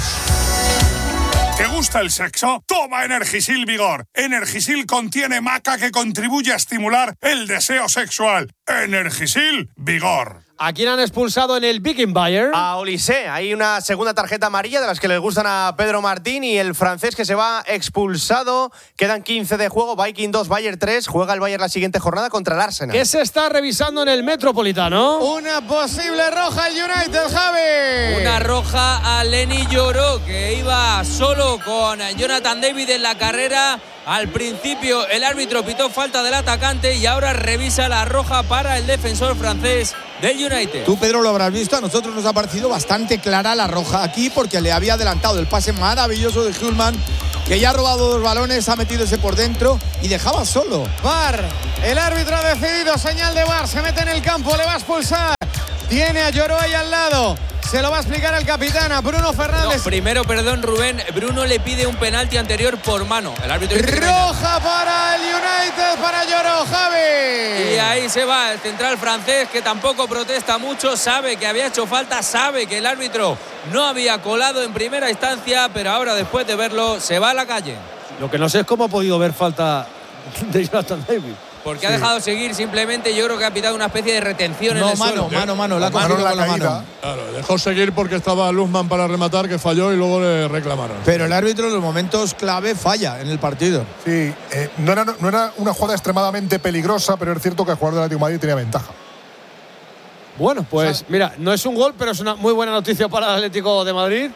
¿Te gusta el sexo? Toma Energisil Vigor. Energisil contiene maca que contribuye a estimular el deseo sexual. Energisil Vigor. ¿A quién han expulsado en el Viking Bayern? A Olise. Hay una segunda tarjeta amarilla de las que les gustan a Pedro Martín y el francés que se va expulsado. Quedan quince de juego. Viking dos, Bayern tres. Juega el Bayern la siguiente jornada contra el Arsenal. ¿Qué se está revisando en el Metropolitano? Una posible roja al United, Javi. Una roja a Lenny Lloró, que iba solo con Jonathan David en la carrera. Al principio el árbitro pitó falta del atacante y ahora revisa la roja para el defensor francés del United. Tú, Pedro, lo habrás visto. A nosotros nos ha parecido bastante clara la roja aquí porque le había adelantado el pase maravilloso de Hjulman, que ya ha robado dos balones, ha metido ese por dentro y dejaba solo. V A R, el árbitro ha decidido, señal de V A R, se mete en el campo, le va a expulsar. Tiene a Lloró ahí al lado. Se lo va a explicar el capitán, a Bruno Fernández. No, primero, perdón, Rubén. Bruno le pide un penalti anterior por mano. El árbitro roja para el United, para Lloró, Javi. Y ahí se va el central francés, que tampoco protesta mucho. Sabe que había hecho falta, sabe que el árbitro no había colado en primera instancia, pero ahora, después de verlo, se va a la calle. Lo que no sé es cómo ha podido ver falta de Jonathan David. Porque sí. ha dejado seguir, simplemente yo creo que ha pitado una especie de retención no, en el mano, suelo. mano, mano, la ha cogido con la mano. Claro, dejó seguir porque estaba Luzman para rematar, que falló y luego le reclamaron. Pero el árbitro en los momentos clave falla en el partido. Sí, eh, no, era, no era una jugada extremadamente peligrosa, pero es cierto que el jugador del Atlético de Madrid tenía ventaja. Bueno, pues o sea, mira, no es un gol, pero es una muy buena noticia para el Atlético de Madrid.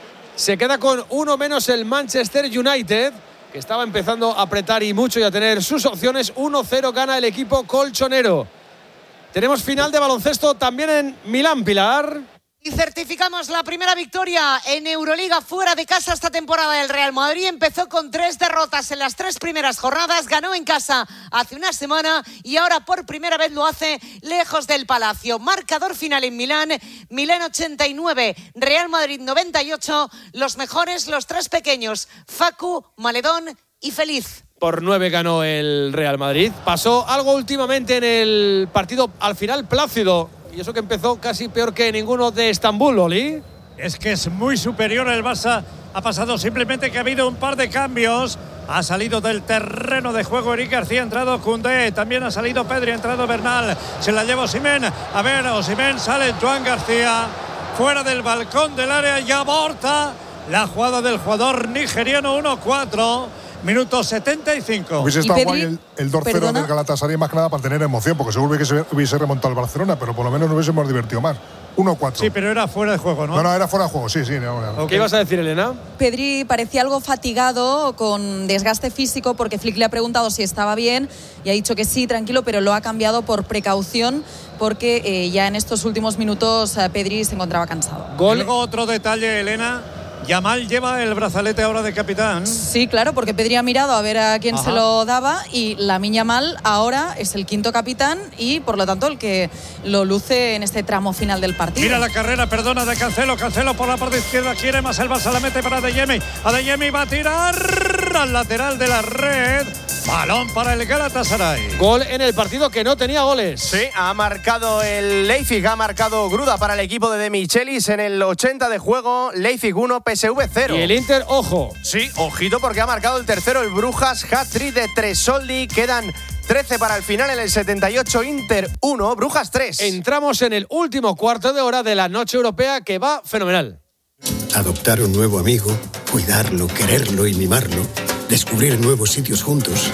Se queda con uno menos el Manchester United, que estaba empezando a apretar y mucho y a tener sus opciones. uno cero gana el equipo colchonero. Tenemos final de baloncesto también en Milán, Pilar. Y certificamos la primera victoria en Euroliga fuera de casa esta temporada del Real Madrid. Empezó con tres derrotas en las tres primeras jornadas, ganó en casa hace una semana y ahora por primera vez lo hace lejos del Palacio. Marcador final en Milán, Milán ochenta y nueve, Real Madrid noventa y ocho. Los mejores, los tres pequeños, Facu, Maledón y Feliz. Por nueve ganó el Real Madrid. Pasó algo últimamente en el partido, al final plácido. Y eso que empezó casi peor que ninguno de Estambul, Oli. Es que es muy superior el Barça. Ha pasado simplemente que ha habido un par de cambios. Ha salido del terreno de juego Eric García, ha entrado Koundé. También ha salido Pedri, ha entrado Bernal. Se la lleva Osimhen. A ver, Osimhen sale Joan García. Fuera del balcón del área y aborta la jugada del jugador nigeriano. uno cuatro. Minuto setenta y cinco. Hubiese estado guay el, el dos cero del Galatasaray, más que nada para tener emoción, porque seguro que se hubiese remontado al Barcelona, pero por lo menos nos hubiésemos divertido más. uno cuatro. Sí, pero era fuera de juego, ¿no? No, no, era fuera de juego, sí, sí. No, no. Okay. ¿Qué ibas a decir, Elena? Pedri parecía algo fatigado, con desgaste físico, porque Flick le ha preguntado si estaba bien y ha dicho que sí, tranquilo, pero lo ha cambiado por precaución, porque eh, ya en estos últimos minutos eh, Pedri se encontraba cansado. Gol. Luego otro detalle, Elena. Yamal lleva el brazalete ahora de capitán. Sí, claro, porque Pedri ha mirado a ver a quién Ajá. se lo daba y Lamine Yamal ahora es el quinto capitán y por lo tanto el que lo luce en este tramo final del partido. Mira la carrera, perdona, de Cancelo. Cancelo por la parte izquierda, quiere más el Barça, la mete para Adeyemi. Adeyemi va a tirar al lateral de la red. Balón para el Galatasaray. Gol en el partido que no tenía goles. Sí, ha marcado el Leipzig, ha marcado Gruda para el equipo de De Michelis en el ochenta de juego. Leipzig uno, P S V cero. Y el Inter, ojo. Sí, ojito porque ha marcado el tercero el Brujas, hat-trick de Tresoldi. Quedan trece para el final en el setenta y ocho, Inter uno, Brujas tres. Entramos en el último cuarto de hora de la noche europea, que va fenomenal. Adoptar un nuevo amigo, cuidarlo, quererlo y mimarlo. Descubrir nuevos sitios juntos.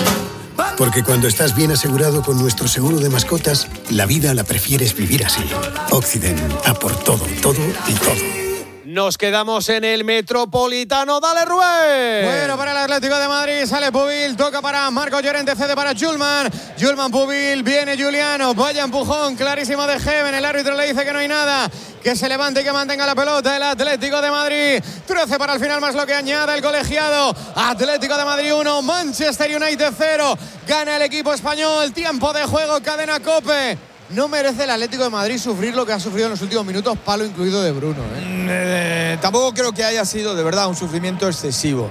Porque cuando estás bien asegurado con nuestro seguro de mascotas, la vida la prefieres vivir así. Occident, a por todo, todo y todo. Nos quedamos en el Metropolitano. ¡Dale, Rubén! Bueno, para el Atlético de Madrid sale Pubil, toca para Marco Llorente, cede para Hjulman. Hjulman, Pubil, viene Juliano, vaya empujón, clarísimo de Heaven. El árbitro le dice que no hay nada, que se levante y que mantenga la pelota. El Atlético de Madrid, trece para el final, más lo que añada el colegiado. Atlético de Madrid uno, Manchester United cero. Gana el equipo español, tiempo de juego, cadena COPE. No merece el Atlético de Madrid sufrir lo que ha sufrido en los últimos minutos, palo incluido de Bruno. ¿eh? Eh, tampoco creo que haya sido de verdad un sufrimiento excesivo.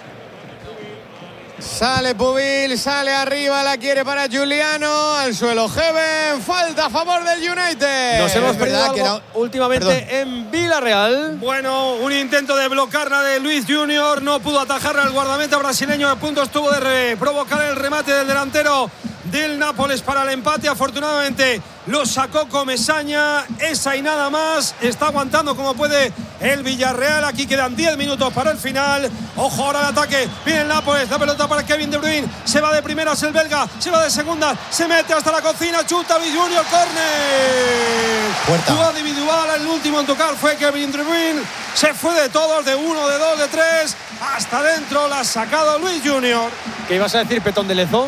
Sale Pubil, sale arriba, la quiere para Juliano, al suelo Heaven, falta a favor del United. Nos hemos perdido algo que era... últimamente Perdón. en Villarreal. Bueno, un intento de bloquearla de Luis Junior, no pudo atajarla al guardameta brasileño, a punto estuvo de provocar el remate del delantero del Nápoles para el empate. Afortunadamente lo sacó Comesaña, esa y nada más. Está aguantando como puede el Villarreal. Aquí quedan diez minutos para el final. Ojo ahora el ataque, viene el Nápoles, la pelota para Kevin De Bruyne, se va de primeras el belga, se va de segunda, se mete hasta la cocina, chuta Luis Junior, córner. Jugada individual, el último en tocar fue Kevin De Bruyne. Se fue de todos, de uno, de dos, de tres. hasta dentro, la ha sacado Luis Junior. ¿Qué ibas a decir, Petón de Lezo?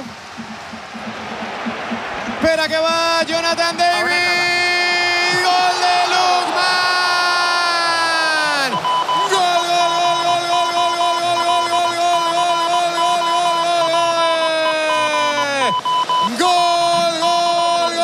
Espera que va Jonathan David. Gol de Lookman. Gol, gol, gol, gol, gol, gol, gol, gol, gol, gol, gol, gol, gol, gol,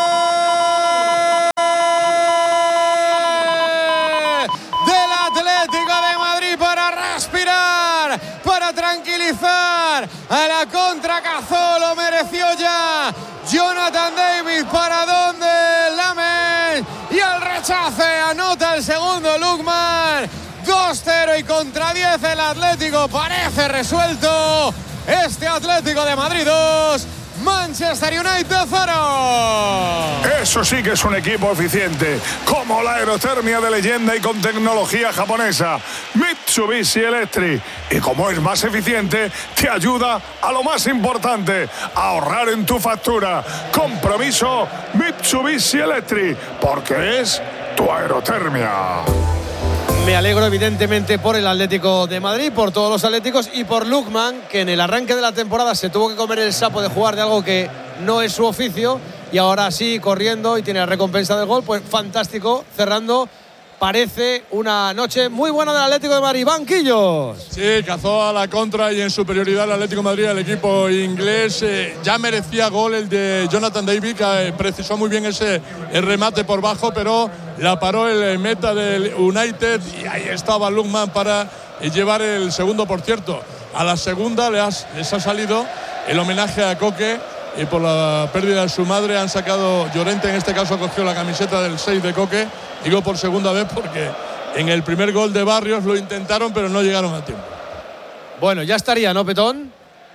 del Atlético de Madrid para respirar, para tranquilizar a la contra. Cazó, lo mereció ya. Jonathan David, para dónde Lamen, y al rechace anota el segundo Lookman. dos cero y contra diez el Atlético, parece resuelto. Este Atlético de Madrid dos, Manchester United cero. Eso sí que es un equipo eficiente, como la aerotermia de leyenda y con tecnología japonesa, Mitsubishi Electric. Y como es más eficiente, te ayuda a lo más importante, a ahorrar en tu factura. Compromiso Mitsubishi Electric, porque es tu aerotermia. Me alegro evidentemente por el Atlético de Madrid, por todos los atléticos y por Lookman, que en el arranque de la temporada se tuvo que comer el sapo de jugar de algo que no es su oficio, y ahora sí, corriendo y tiene la recompensa del gol. Pues fantástico, cerrando. Parece una noche muy buena del Atlético de Madrid. Banquillos. Sí, cazó a la contra y en superioridad el Atlético de Madrid, el equipo inglés. Eh, ya merecía gol el de Jonathan David, que eh, precisó muy bien ese el remate por bajo, pero la paró el meta del United y ahí estaba Lookman para eh, llevar el segundo. Por cierto, a la segunda les, has, les ha salido el homenaje a Coque, y por la pérdida de su madre han sacado, Llorente en este caso cogió la camiseta del seis de Coque. Digo por segunda vez porque en el primer gol de Barrios lo intentaron, pero no llegaron a tiempo. Bueno, ya estaría, ¿no, Petón?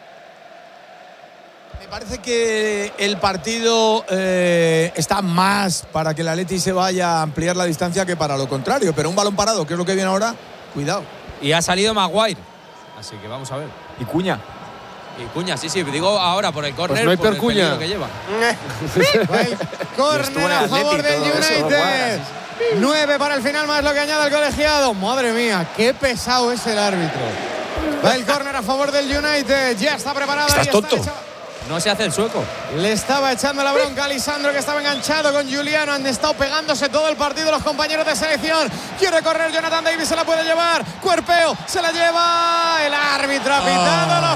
Me parece que el partido eh, está más para que el Atleti se vaya a ampliar la distancia que para lo contrario. Pero un balón parado, que es lo que viene ahora, cuidado. Y ha salido Maguire. Así que vamos a ver. Y Cuña. Y Cuña, sí, sí, digo ahora por el córner, pues no hay por el Cuña peligro que lleva. Córner a favor del United. nueve para el final, más lo que añade el colegiado. Madre mía, qué pesado es el árbitro. Va el córner a favor del United. Ya está preparado. ¿Estás tonto? Está no se hace el sueco. Le estaba echando la bronca a Lisandro, que estaba enganchado con Juliano. Han estado pegándose todo el partido los compañeros de selección. Quiere correr Jonathan Davis, se la puede llevar. Cuerpeo, se la lleva. El árbitro ha pitado oh. lo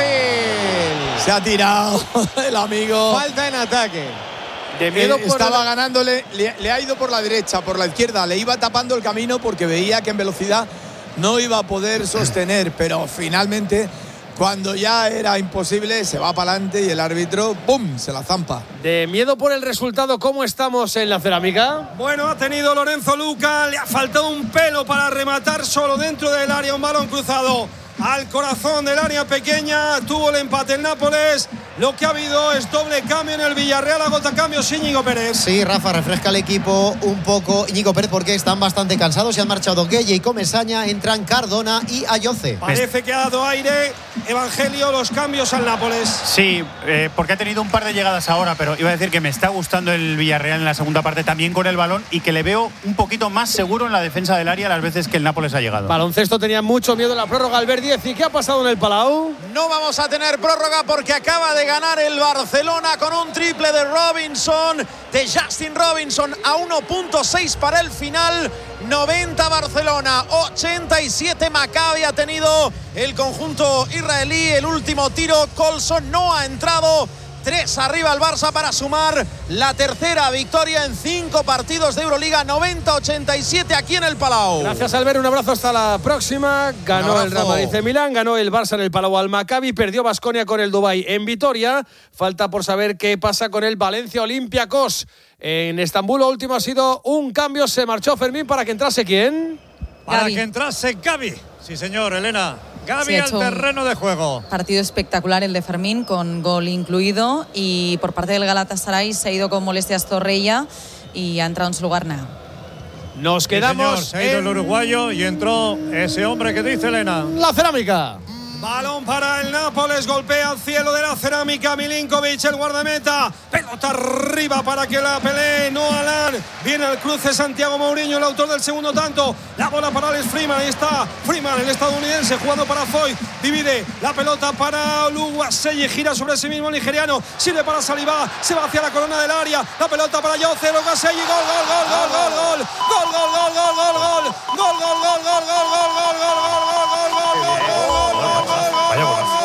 fácil. Se ha tirado el amigo. Falta en ataque. De miedo eh, estaba el... ganándole, le, le ha ido por la derecha, por la izquierda. Le iba tapando el camino porque veía que en velocidad no iba a poder sostener. Pero finalmente, cuando ya era imposible, se va para adelante y el árbitro, ¡pum!, se la zampa. De miedo por el resultado, ¿cómo estamos en la cerámica? Bueno, ha tenido Lorenzo Luca, le ha faltado un pelo para rematar solo dentro del área, un balón cruzado al corazón del área pequeña. Tuvo el empate el Nápoles. Lo que ha habido es doble cambio en el Villarreal. Agota cambios Íñigo Pérez. Sí, Rafa, refresca el equipo un poco Íñigo Pérez porque están bastante cansados. Se han marchado Gueye y Comesaña. Entran Cardona y Ayoce. Parece que ha dado aire Evangelio los cambios al Nápoles. Sí, eh, porque ha tenido un par de llegadas ahora, pero iba a decir que me está gustando el Villarreal en la segunda parte también con el balón y que le veo un poquito más seguro en la defensa del área las veces que el Nápoles ha llegado. Baloncesto tenía mucho miedo en la prórroga Albert diez. ¿Y qué ha pasado en el Palau? No vamos a tener prórroga porque acaba de ganar el Barcelona con un triple de Robinson, de Justin Robinson, a uno punto seis para el final. noventa Barcelona, ochenta y siete Maccabi ha tenido el conjunto israelí. El último tiro, Colson no ha entrado. Tres arriba el Barça para sumar la tercera victoria en cinco partidos de Euroliga. noventa ochenta y siete aquí en el Palau. Gracias, Albert, un abrazo, hasta la próxima. Ganó el Real Madrid de Milán, ganó el Barça en el Palau al Maccabi, perdió Baskonia con el Dubái en Vitoria. Falta por saber qué pasa con el Valencia Olympiacos en Estambul. Lo último ha sido un cambio, se marchó Fermín para que entrase ¿quién? Para Gavi. que entrase Gavi. Sí, señor, Elena. Gavi Sí, al terreno de juego. Partido espectacular el de Fermín, con gol incluido. Y por parte del Galatasaray se ha ido con molestias Zorrilla y ha entrado en su lugar nada. Nos quedamos. Sí, señor, se ha ido en... el uruguayo y entró ese hombre que dice Elena. La cerámica. Balón para el Nápoles, golpea al cielo de la cerámica Milinkovic, el guardameta. Pelota arriba para que la pelee Noah Lang. Viene al cruce Santiago Mourinho, el autor del segundo tanto. La bola para Alex Freeman. Ahí está Freeman, el estadounidense, jugando para Foy. Divide la pelota para Oluwaseyi. Gira sobre sí mismo el nigeriano. Sirve para Saliba. Se va hacia la corona del área. La pelota para Jose Oluwaseyi. Gol, gol, gol, gol, gol, gol. Gol, gol, gol, gol, gol, gol. Gol, gol, gol, gol, gol, gol, gol, gol, gol, gol, gol, gol, gol, gol, gol, gol, gol.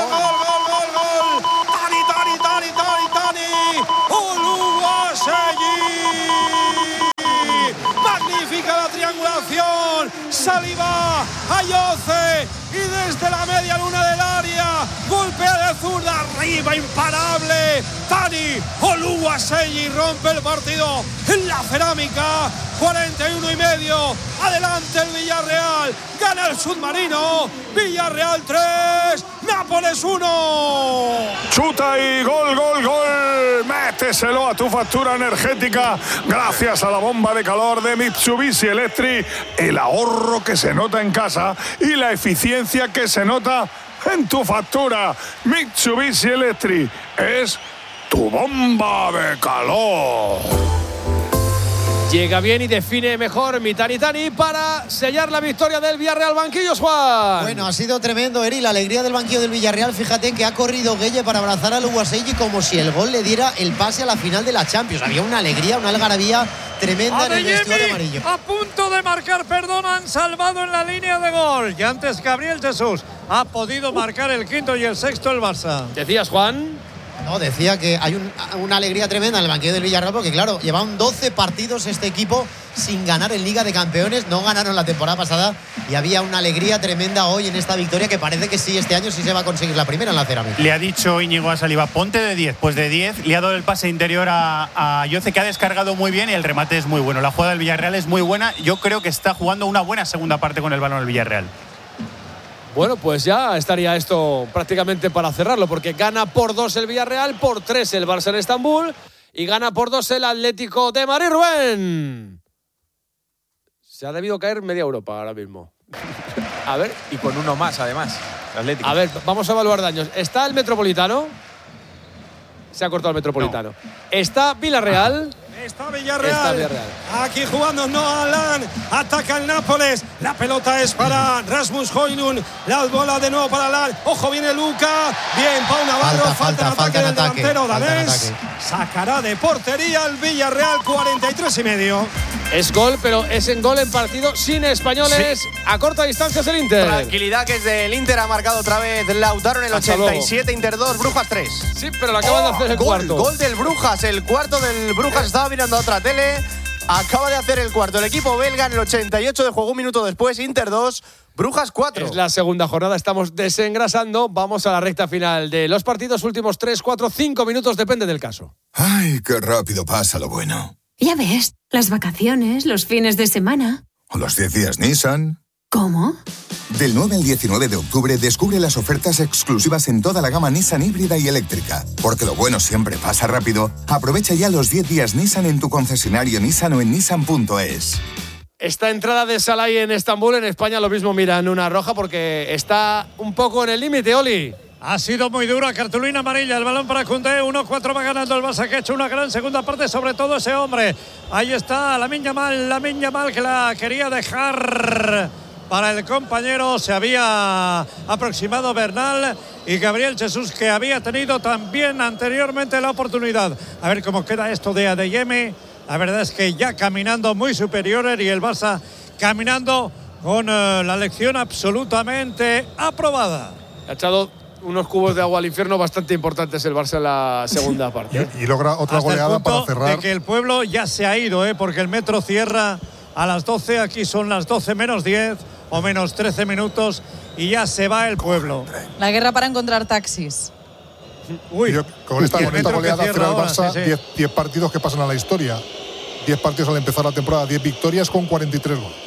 Magnífica la triangulación. Saliba, Ayoce y desde la media luna del área golpea de zurda arriba, imparable. Tani Oluwaseyi rompe el partido en la cerámica. cuarenta y uno y medio. Adelante el Villarreal. Gana el submarino. Villarreal tres, Nápoles uno. Chuta y gol, gol, gol. Méteselo a tu factura energética gracias a la bomba de calor de Mitsubishi Electric. El ahorro que se nota en casa y la eficiencia que se nota en tu factura. Mitsubishi Electric es tu bomba de calor. Llega bien y define mejor Mitani Tani para sellar la victoria del Villarreal. Banquillos, Juan. Bueno, ha sido tremendo, Eri. La alegría del banquillo del Villarreal. Fíjate que ha corrido Gueye para abrazar a Oluwaseyi como si el gol le diera el pase a la final de la Champions. Había una alegría, una algarabía tremenda en el vestuario amarillo. A punto de marcar, perdón, han salvado en la línea de gol. Y antes Gabriel Jesús ha podido marcar el quinto y el sexto el Barça. ¿Decías, Juan? No, decía que hay un, una alegría tremenda en el banquillo del Villarreal porque, claro, llevaban doce partidos este equipo sin ganar en Liga de Campeones. No ganaron la temporada pasada y había una alegría tremenda hoy en esta victoria que parece que sí, este año sí se va a conseguir la primera en la cerámica. Le ha dicho Íñigo a Saliba, ponte de diez. Pues de diez, le ha dado el pase interior a, a Yoce, que ha descargado muy bien y el remate es muy bueno. La jugada del Villarreal es muy buena. Yo creo que está jugando una buena segunda parte con el balón el Villarreal. Bueno, pues ya estaría esto prácticamente para cerrarlo, porque gana por dos el Villarreal, por tres el Barça en Estambul y gana por dos el Atlético de Madrid. Rubén. Se ha debido caer media Europa ahora mismo. A ver. Y con uno más, además. Atlético. A ver, vamos a evaluar daños. ¿Está el Metropolitano? Se ha cortado el Metropolitano. No. ¿Está Villarreal? Está Villarreal. Está Villarreal. Aquí jugando Noah Alan. Ataca el Nápoles. La pelota es para Rasmus Højlund. La bola de nuevo para Alan. Ojo, viene Luca. Bien, Pau Navarro. Falta, falta, falta, falta en en ataque ataque, del delantero falta en danés. Sacará de portería el Villarreal. cuarenta y tres y medio. Es gol, pero es en gol en partido sin españoles. Sí. A corta distancia es el Inter. Tranquilidad, que es del Inter. Ha marcado otra vez Lautaro en el Hasta ochenta y siete. Luego. Inter dos, Brujas tres. Sí, pero lo acaban oh, de hacer el gol, cuarto. Gol del Brujas. El cuarto del Brujas. Estaba mirando a otra tele. Acaba de hacer el cuarto. El equipo belga en el ochenta y ocho de juego, un minuto después. Inter dos, Brujas cuatro. Es la segunda jornada, estamos desengrasando. Vamos a la recta final de los partidos. Últimos tres, cuatro, cinco minutos, depende del caso. Ay, qué rápido pasa lo bueno. Ya ves, las vacaciones, los fines de semana. O los diez días Nissan. ¿Cómo? Del nueve al diecinueve de octubre descubre las ofertas exclusivas en toda la gama Nissan híbrida y eléctrica. Porque lo bueno siempre pasa rápido. Aprovecha ya los diez días Nissan en tu concesionario Nissan o en nissan punto es. Esta entrada de Salai en Estambul, en España lo mismo miran una roja porque está un poco en el límite, Oli. Ha sido muy dura, cartulina amarilla, el balón para Koundé, uno cuatro va ganando el Barça, que ha hecho una gran segunda parte, sobre todo ese hombre. Ahí está Lamine Yamal, Lamine Yamal que la quería dejar para el compañero, se había aproximado Bernal y Gabriel Jesús, que había tenido también anteriormente la oportunidad. A ver cómo queda esto de Adeyemi. La verdad es que ya caminando muy superiores y el Barça caminando con uh, la lección absolutamente aprobada. Ha echado unos cubos de agua al infierno bastante importantes el Barça en la segunda parte. Y, y logra otra Hasta goleada el punto para cerrar. De que el pueblo ya se ha ido, ¿eh? Porque el metro cierra a las doce, aquí son las doce menos diez o menos trece minutos y ya se va el pueblo. La guerra para encontrar taxis. Uy, Yo, con esta, con esta goleada cierra el Barça, diez sí, sí. partidos que pasan a la historia. diez partidos al empezar la temporada, diez victorias con cuarenta y tres goles.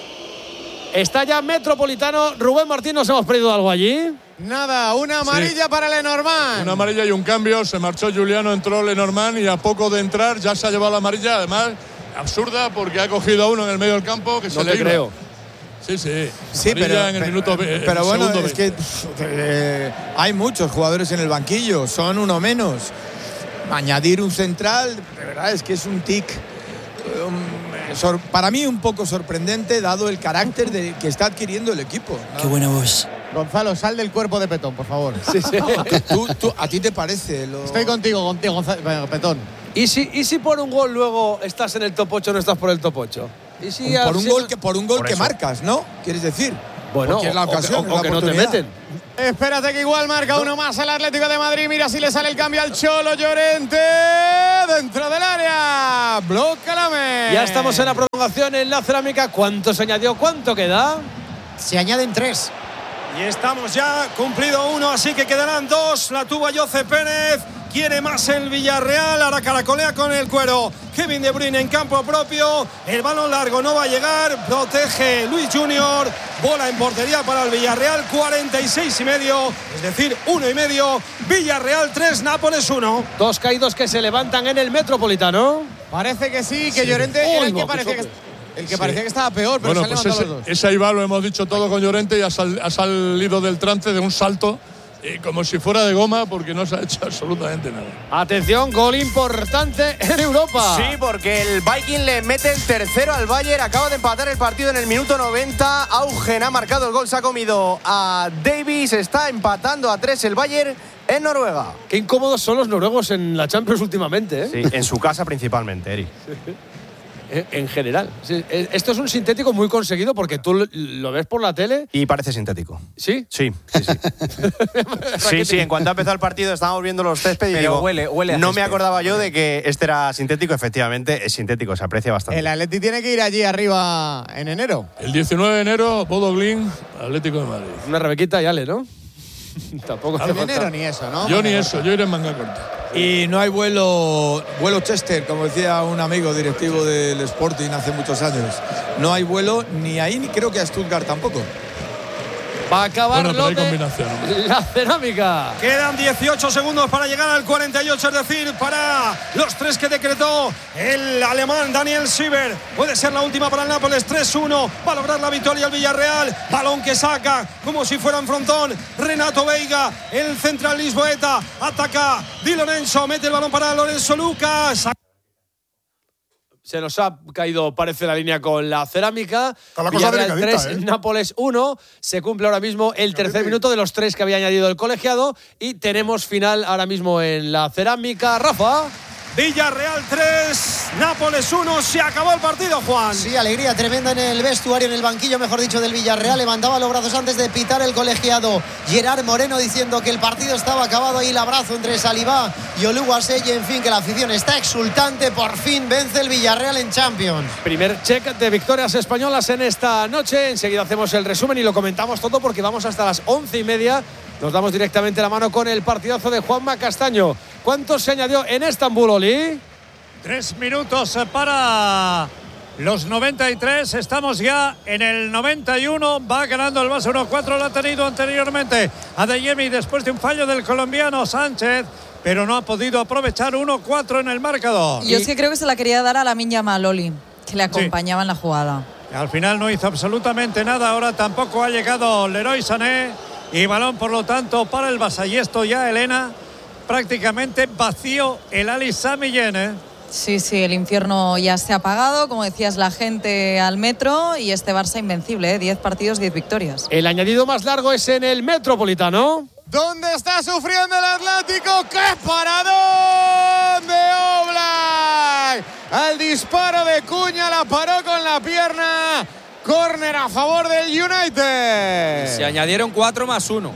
Está ya Metropolitano. Rubén Martín, ¿nos hemos perdido algo allí? Nada, una amarilla sí. para Lenormand. Una amarilla y un cambio. Se marchó Juliano, entró Lenormand y a poco de entrar ya se ha llevado la amarilla. Además, absurda porque ha cogido a uno en el medio del campo que no se le creo. Iba. Sí, sí. Sí, pero, en el pero, minuto, pero el bueno, es que pff, eh, hay muchos jugadores en el banquillo, son uno menos. Añadir un central, de verdad es que es un tic. Um, sor, para mí un poco sorprendente dado el carácter de, que está adquiriendo el equipo, ¿no? Qué buena voz. Gonzalo, sal del cuerpo de Petón, por favor. Sí, sí. ¿Tú, tú, ¿A ti te parece? Lo... Estoy contigo, contigo, Gonzalo, Petón. ¿Y si, ¿Y si por un gol luego estás en el top ocho, no estás por el top ocho? ¿Y si por, un si gol que, por un gol por que eso. marcas, ¿no? ¿Quieres decir? Bueno, Porque es la ocasión, o, o, o que no te meten. Espérate que igual marca uno más el Atlético de Madrid. Mira si le sale el cambio al Cholo Llorente dentro del área. Bloca la me. Ya estamos en la prolongación en la Cerámica. ¿Cuánto se añadió? ¿Cuánto queda? Se añaden tres. Y estamos ya cumplido uno, así que quedarán dos. La tuvo Jose Pérez. Quiere más el Villarreal. Ahora caracolea con el cuero. Kevin De Bruyne en campo propio. El balón largo no va a llegar. Protege Luis Junior. Bola en portería para el Villarreal. cuarenta y seis y medio. Es decir, uno y medio. Villarreal tres, Nápoles uno. Dos caídos que se levantan en el Metropolitano. Parece que sí, que sí. Llorente Oh, era el no, que parecía que, el que, sí. parecía que estaba peor, pero bueno, se han pues levantado ese, los dos. ese ahí va, lo hemos dicho todo con Llorente y ha, sal, ha salido del trance de un salto eh, como si fuera de goma porque no se ha hecho absolutamente nada. Atención, gol importante en Europa. Sí, porque el Viking le mete el tercero al Bayern. Acaba de empatar el partido en el minuto noventa. Augen ha marcado el gol, se ha comido a Davis. Está empatando a tres el Bayern en Noruega. Qué incómodos son los noruegos en la Champions últimamente, ¿eh? Sí, en su casa principalmente, Eri. En general. Sí, esto es un sintético muy conseguido porque tú lo ves por la tele. Y parece sintético. ¿Sí? Sí, sí, sí. sí, sí, en cuanto ha empezado el partido estábamos viendo los césped y Pero digo, huele, huele a no césped. me acordaba yo de que este era sintético. Efectivamente, es sintético, se aprecia bastante. El Atleti tiene que ir allí arriba en enero. El diecinueve de enero, Bodo Glimt, Atlético de Madrid. Una Rebequita y Ale, ¿no? Tampoco En enero ni eso, ¿no? Yo ni eso, yo iré en manga corta. Y no hay vuelo, vuelo Chester, como decía un amigo directivo del Sporting hace muchos años. No hay vuelo ni ahí, ni creo que a Stuttgart tampoco. Va a acabar Bueno, pero lo hay de combinación. la Cerámica. Quedan dieciocho segundos para llegar al cuarenta y ocho, es decir, para los tres que decretó el alemán Daniel Sieber. Puede ser la última para el Nápoles, tres uno. Va a lograr la victoria el Villarreal. Balón que saca como si fuera un frontón. Renato Veiga, el central lisboeta. Ataca Di Lorenzo, mete el balón para Lorenzo Lucas. Se nos ha caído, parece, la línea con la Cerámica. Está la cosa Villarreal delicadita, tres, ¿eh? Nápoles uno. Se cumple ahora mismo el tercer minuto de los tres que había añadido el colegiado. Y tenemos final ahora mismo en la Cerámica. Rafa. Villarreal tres, Nápoles uno. Se acabó el partido, Juan. Sí, alegría tremenda en el vestuario, en el banquillo, mejor dicho, del Villarreal. Levantaba los brazos antes de pitar el colegiado Gerard Moreno diciendo que el partido estaba acabado. Ahí el abrazo entre Salivá y Oluwasei. En fin, que la afición está exultante. Por fin vence el Villarreal en Champions. Primer check de victorias españolas en esta noche. Enseguida hacemos el resumen y lo comentamos todo porque vamos hasta las once y media. Nos damos directamente la mano con el partidazo de Juanma Castaño. ¿Cuánto se añadió en Estambul, Oli? Tres minutos para los noventa y tres. Estamos ya en el noventa y uno. Va ganando el Barça uno cuatro. Lo ha tenido anteriormente Adeyemi después de un fallo del colombiano Sánchez, pero no ha podido aprovechar. uno cuatro en el marcador. Yo es que creo que se la quería dar a la Minya Maloli, que le acompañaba en la jugada. Al final no hizo absolutamente nada. Ahora tampoco ha llegado Leroy Sané. Y balón, por lo tanto, para el Barça. Y esto ya, Elena, prácticamente vacío el Ali Sami Yen, ¿eh? Sí, sí, el infierno ya se ha apagado. Como decías, la gente al metro y este Barça invencible, ¿eh? diez partidos, diez victorias. El añadido más largo es en el Metropolitano. ¿Dónde está sufriendo el Atlético? ¡Qué paradón de Oblak! Al disparo de Cuña, la paró con la pierna. Córner a favor del United. Se añadieron cuatro más uno.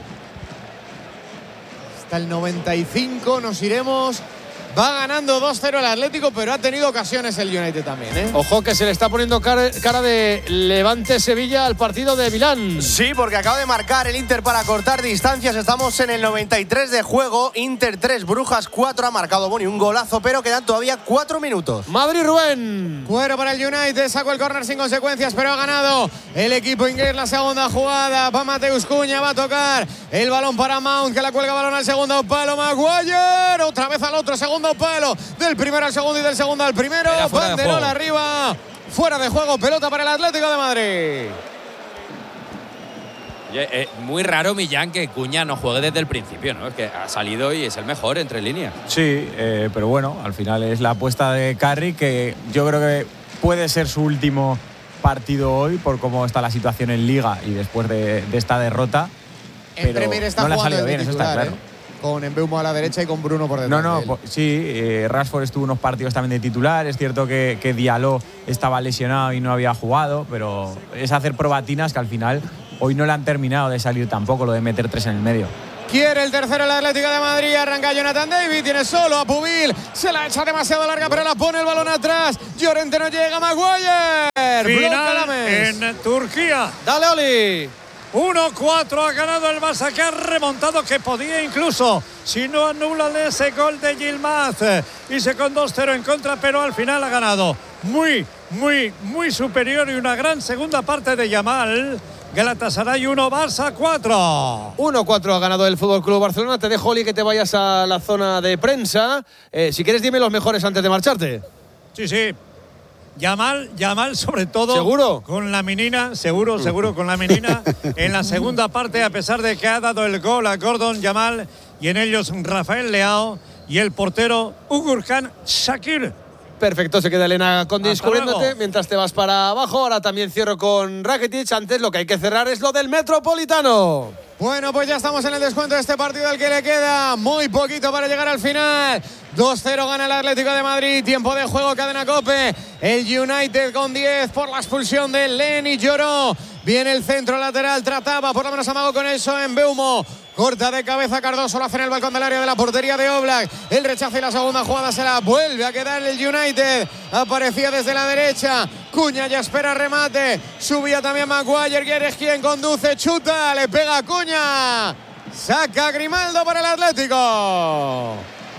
Hasta el noventa y cinco nos iremos. Va ganando dos cero el Atlético, pero ha tenido ocasiones el United también, ¿eh? Ojo que se le está poniendo cara, cara de Levante Sevilla al partido de Milán. Sí, porque acaba de marcar el Inter para cortar distancias. Estamos en el noventa y tres de juego. Inter tres, Brujas cuatro. Ha marcado Boni un golazo, pero quedan todavía cuatro minutos. Madrid-Rubén. Cuero para el United. Sacó el córner sin consecuencias, pero ha ganado el equipo inglés la segunda jugada. Va Mateus Cuña, va a tocar el balón para Mount, que la cuelga balón al segundo palo. Maguire, otra vez al otro segundo palo, del primero al segundo y del segundo al primero. Banderola arriba, fuera de juego, pelota para el Atlético de Madrid. Oye, eh, muy raro, Millán, que Cuña no juegue desde el principio, ¿no? Es que ha salido y es el mejor entre líneas. Sí, eh, pero bueno, al final es la apuesta de Carrick, que yo creo que puede ser su último partido hoy por cómo está la situación en Liga y después de, de esta derrota. En Premier está no le ha jugando salido de bien, titular, eso está claro. ¿eh? Con Mbeumo a la derecha y con Bruno por detrás. No, no, de él. sí, eh, Rashford estuvo unos partidos también de titular. Es cierto que, que Diallo estaba lesionado y no había jugado, pero es hacer probatinas que al final hoy no le han terminado de salir tampoco, lo de meter tres en el medio. Quiere el tercero el Atlético de Madrid. Arranca Jonathan David. Tiene solo a Pubil. Se la echa demasiado larga, pero la pone el balón atrás. Llorente no llega. Maguire. Final en Turquía. Dale, Oli. uno cuatro ha ganado el Barça, que ha remontado, que podía incluso, si no anulan ese gol de Yilmaz, y se con dos cero en contra, pero al final ha ganado muy, muy, muy superior, y una gran segunda parte de Yamal. Galatasaray uno, Barça cuatro. uno cuatro ha ganado el Fútbol Club Barcelona. Te dejo, Oli, que te vayas a la zona de prensa. Eh, si quieres, dime los mejores antes de marcharte. Sí, sí. Yamal, Yamal sobre todo. ¿Seguro? Con la menina, seguro, seguro con la menina. En la segunda parte, a pesar de que ha dado el gol a Gordon Yamal, y en ellos Rafael Leao y el portero Ugurkan Shakir. Perfecto, se queda Elena con Hasta descubriéndote luego. mientras te vas para abajo. Ahora también cierro con Rakitic. Antes lo que hay que cerrar es lo del Metropolitano. Bueno, pues ya estamos en el descuento de este partido, al que le queda muy poquito para llegar al final. dos cero gana el Atlético de Madrid. Tiempo de juego, cadena COPE. El United con diez por la expulsión de Lenny Lloró. Viene el centro lateral, trataba, por lo menos amago con eso en Mbeumo. Corta de cabeza Cardoso, lo hace en el balcón del área de la portería de Oblak. El rechazo y la segunda jugada se la vuelve a quedar el United. Aparecía desde la derecha. Cuña ya espera remate. Subía también Maguire, que es quien conduce. Chuta, le pega a Cuña. Saca Grimaldo para el Atlético.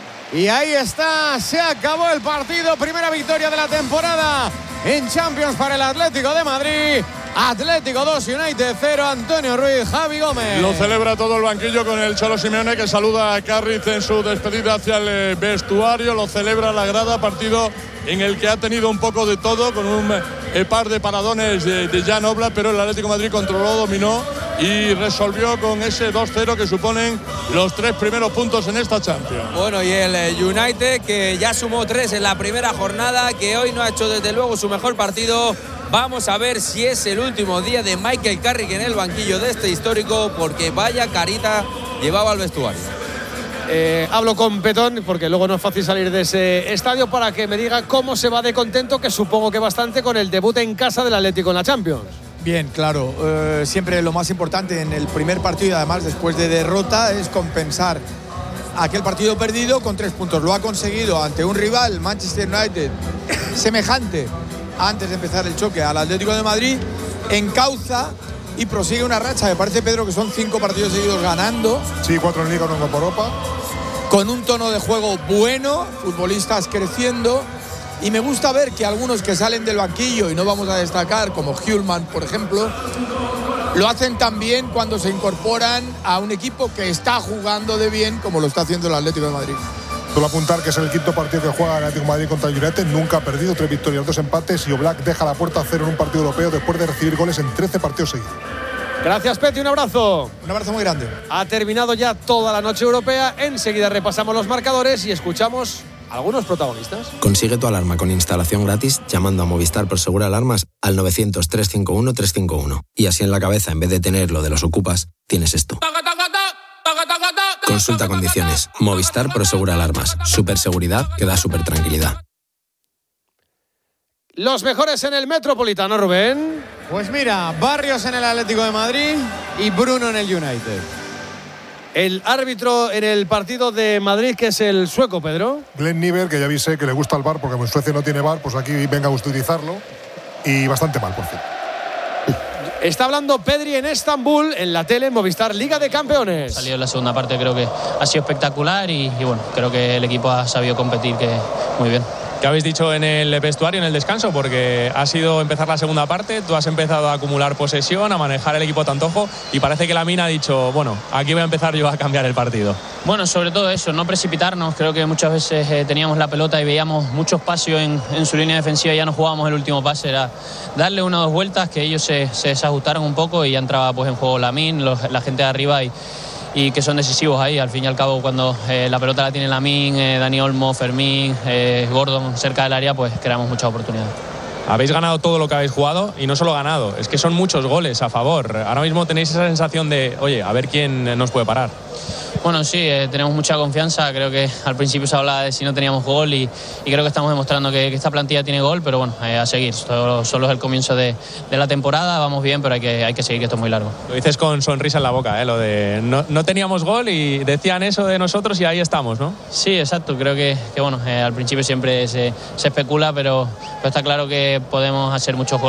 Y ahí está, se acabó el partido. Primera victoria de la temporada en Champions para el Atlético de Madrid. Atlético dos, United cero. Antonio Ruiz, Javi Gómez. Lo celebra todo el banquillo con el Cholo Simeone, que saluda a Carriz en su despedida hacia el vestuario. Lo celebra la grada, partido en el que ha tenido un poco de todo, con un eh, par de paradones de, de Jan Oblak, pero el Atlético de Madrid controló, dominó y resolvió con ese dos cero que suponen los tres primeros puntos en esta Champions. Bueno, y el United, que ya sumó tres en la primera jornada, que hoy no ha hecho desde luego su mejor partido. Vamos a ver si es el último día de Michael Carrick en el banquillo de este histórico, porque vaya carita llevaba al vestuario. Eh, hablo con Petón, porque luego no es fácil salir de ese estadio, para que me diga cómo se va de contento, que supongo que bastante, con el debut en casa del Atlético en la Champions. Bien, claro. Eh, siempre lo más importante en el primer partido, y además después de derrota, es compensar aquel partido perdido con tres puntos. Lo ha conseguido ante un rival, Manchester United, semejante antes de empezar el choque al Atlético de Madrid. Encauza y prosigue una racha. Me parece, Pedro, que son cinco partidos seguidos ganando. Sí, cuatro en Liga, uno en Copa Europa. Con un tono de juego bueno, futbolistas creciendo. Y me gusta ver que algunos que salen del banquillo, y no vamos a destacar, como Hjulman, por ejemplo, lo hacen también cuando se incorporan a un equipo que está jugando de bien, como lo está haciendo el Atlético de Madrid. Solo apuntar que es el quinto partido que juega el Atlético de Madrid contra el United. Nunca ha perdido, tres victorias, dos empates, y Oblak deja la puerta a cero en un partido europeo después de recibir goles en trece partidos seguidos. Gracias, Peti, un abrazo. Un abrazo muy grande. Ha terminado ya toda la noche europea. Enseguida repasamos los marcadores y escuchamos a algunos protagonistas. Consigue tu alarma con instalación gratis llamando a Movistar Prosegur Alarmas al novecientos, trescientos cincuenta y uno, trescientos cincuenta y uno. Y así en la cabeza, en vez de tener lo de los ocupas, tienes esto. Consulta condiciones. Movistar Prosegur Alarmas. Superseguridad que da super tranquilidad. Los mejores en el Metropolitano, Rubén. Pues mira, Barrios en el Atlético de Madrid y Bruno en el United. El árbitro en el partido de Madrid, que es el sueco, Pedro. Glenn Niver, que ya avisé que le gusta el V A R, porque en Suecia no tiene V A R, pues aquí venga a utilizarlo. Y bastante mal, por cierto. Está hablando Pedri en Estambul, en la tele, en Movistar Liga de Campeones. Salió en la segunda parte, creo que ha sido espectacular y, y bueno, creo que el equipo ha sabido competir que muy bien. ¿Qué habéis dicho en el vestuario, en el descanso? Porque ha sido empezar la segunda parte, tú has empezado a acumular posesión, a manejar el equipo a tu antojo y parece que Lamine ha dicho, bueno, aquí voy a empezar yo a cambiar el partido. Bueno, sobre todo eso, no precipitarnos. Creo que muchas veces eh, teníamos la pelota y veíamos mucho espacio en, en su línea defensiva y ya no jugábamos el último pase. Era darle una o dos vueltas, que ellos se, se desajustaron un poco y ya entraba pues en juego Lamine, los, la gente de arriba y... y que son decisivos ahí. Al fin y al cabo, cuando eh, la pelota la tiene Lamine, eh, Dani Olmo, Fermín, eh, Gordon cerca del área, pues creamos muchas oportunidades. habéis ganado todo lo que habéis jugado y no solo ganado, es que son muchos goles a favor. Ahora mismo tenéis esa sensación de, oye, a ver quién nos puede parar. Bueno, sí, eh, tenemos mucha confianza. Creo que al principio se hablaba de si no teníamos gol y, y creo que estamos demostrando que, que esta plantilla tiene gol, pero bueno, eh, a seguir. Esto solo es el comienzo de, de la temporada, vamos bien, pero hay que, hay que seguir, que esto es muy largo. Lo dices con sonrisa en la boca, ¿eh? Lo de no, no teníamos gol y decían eso de nosotros y ahí estamos, ¿no? Sí, exacto. Creo que, que bueno, eh, al principio siempre se, se especula, pero, pero está claro que podemos hacer muchos goles.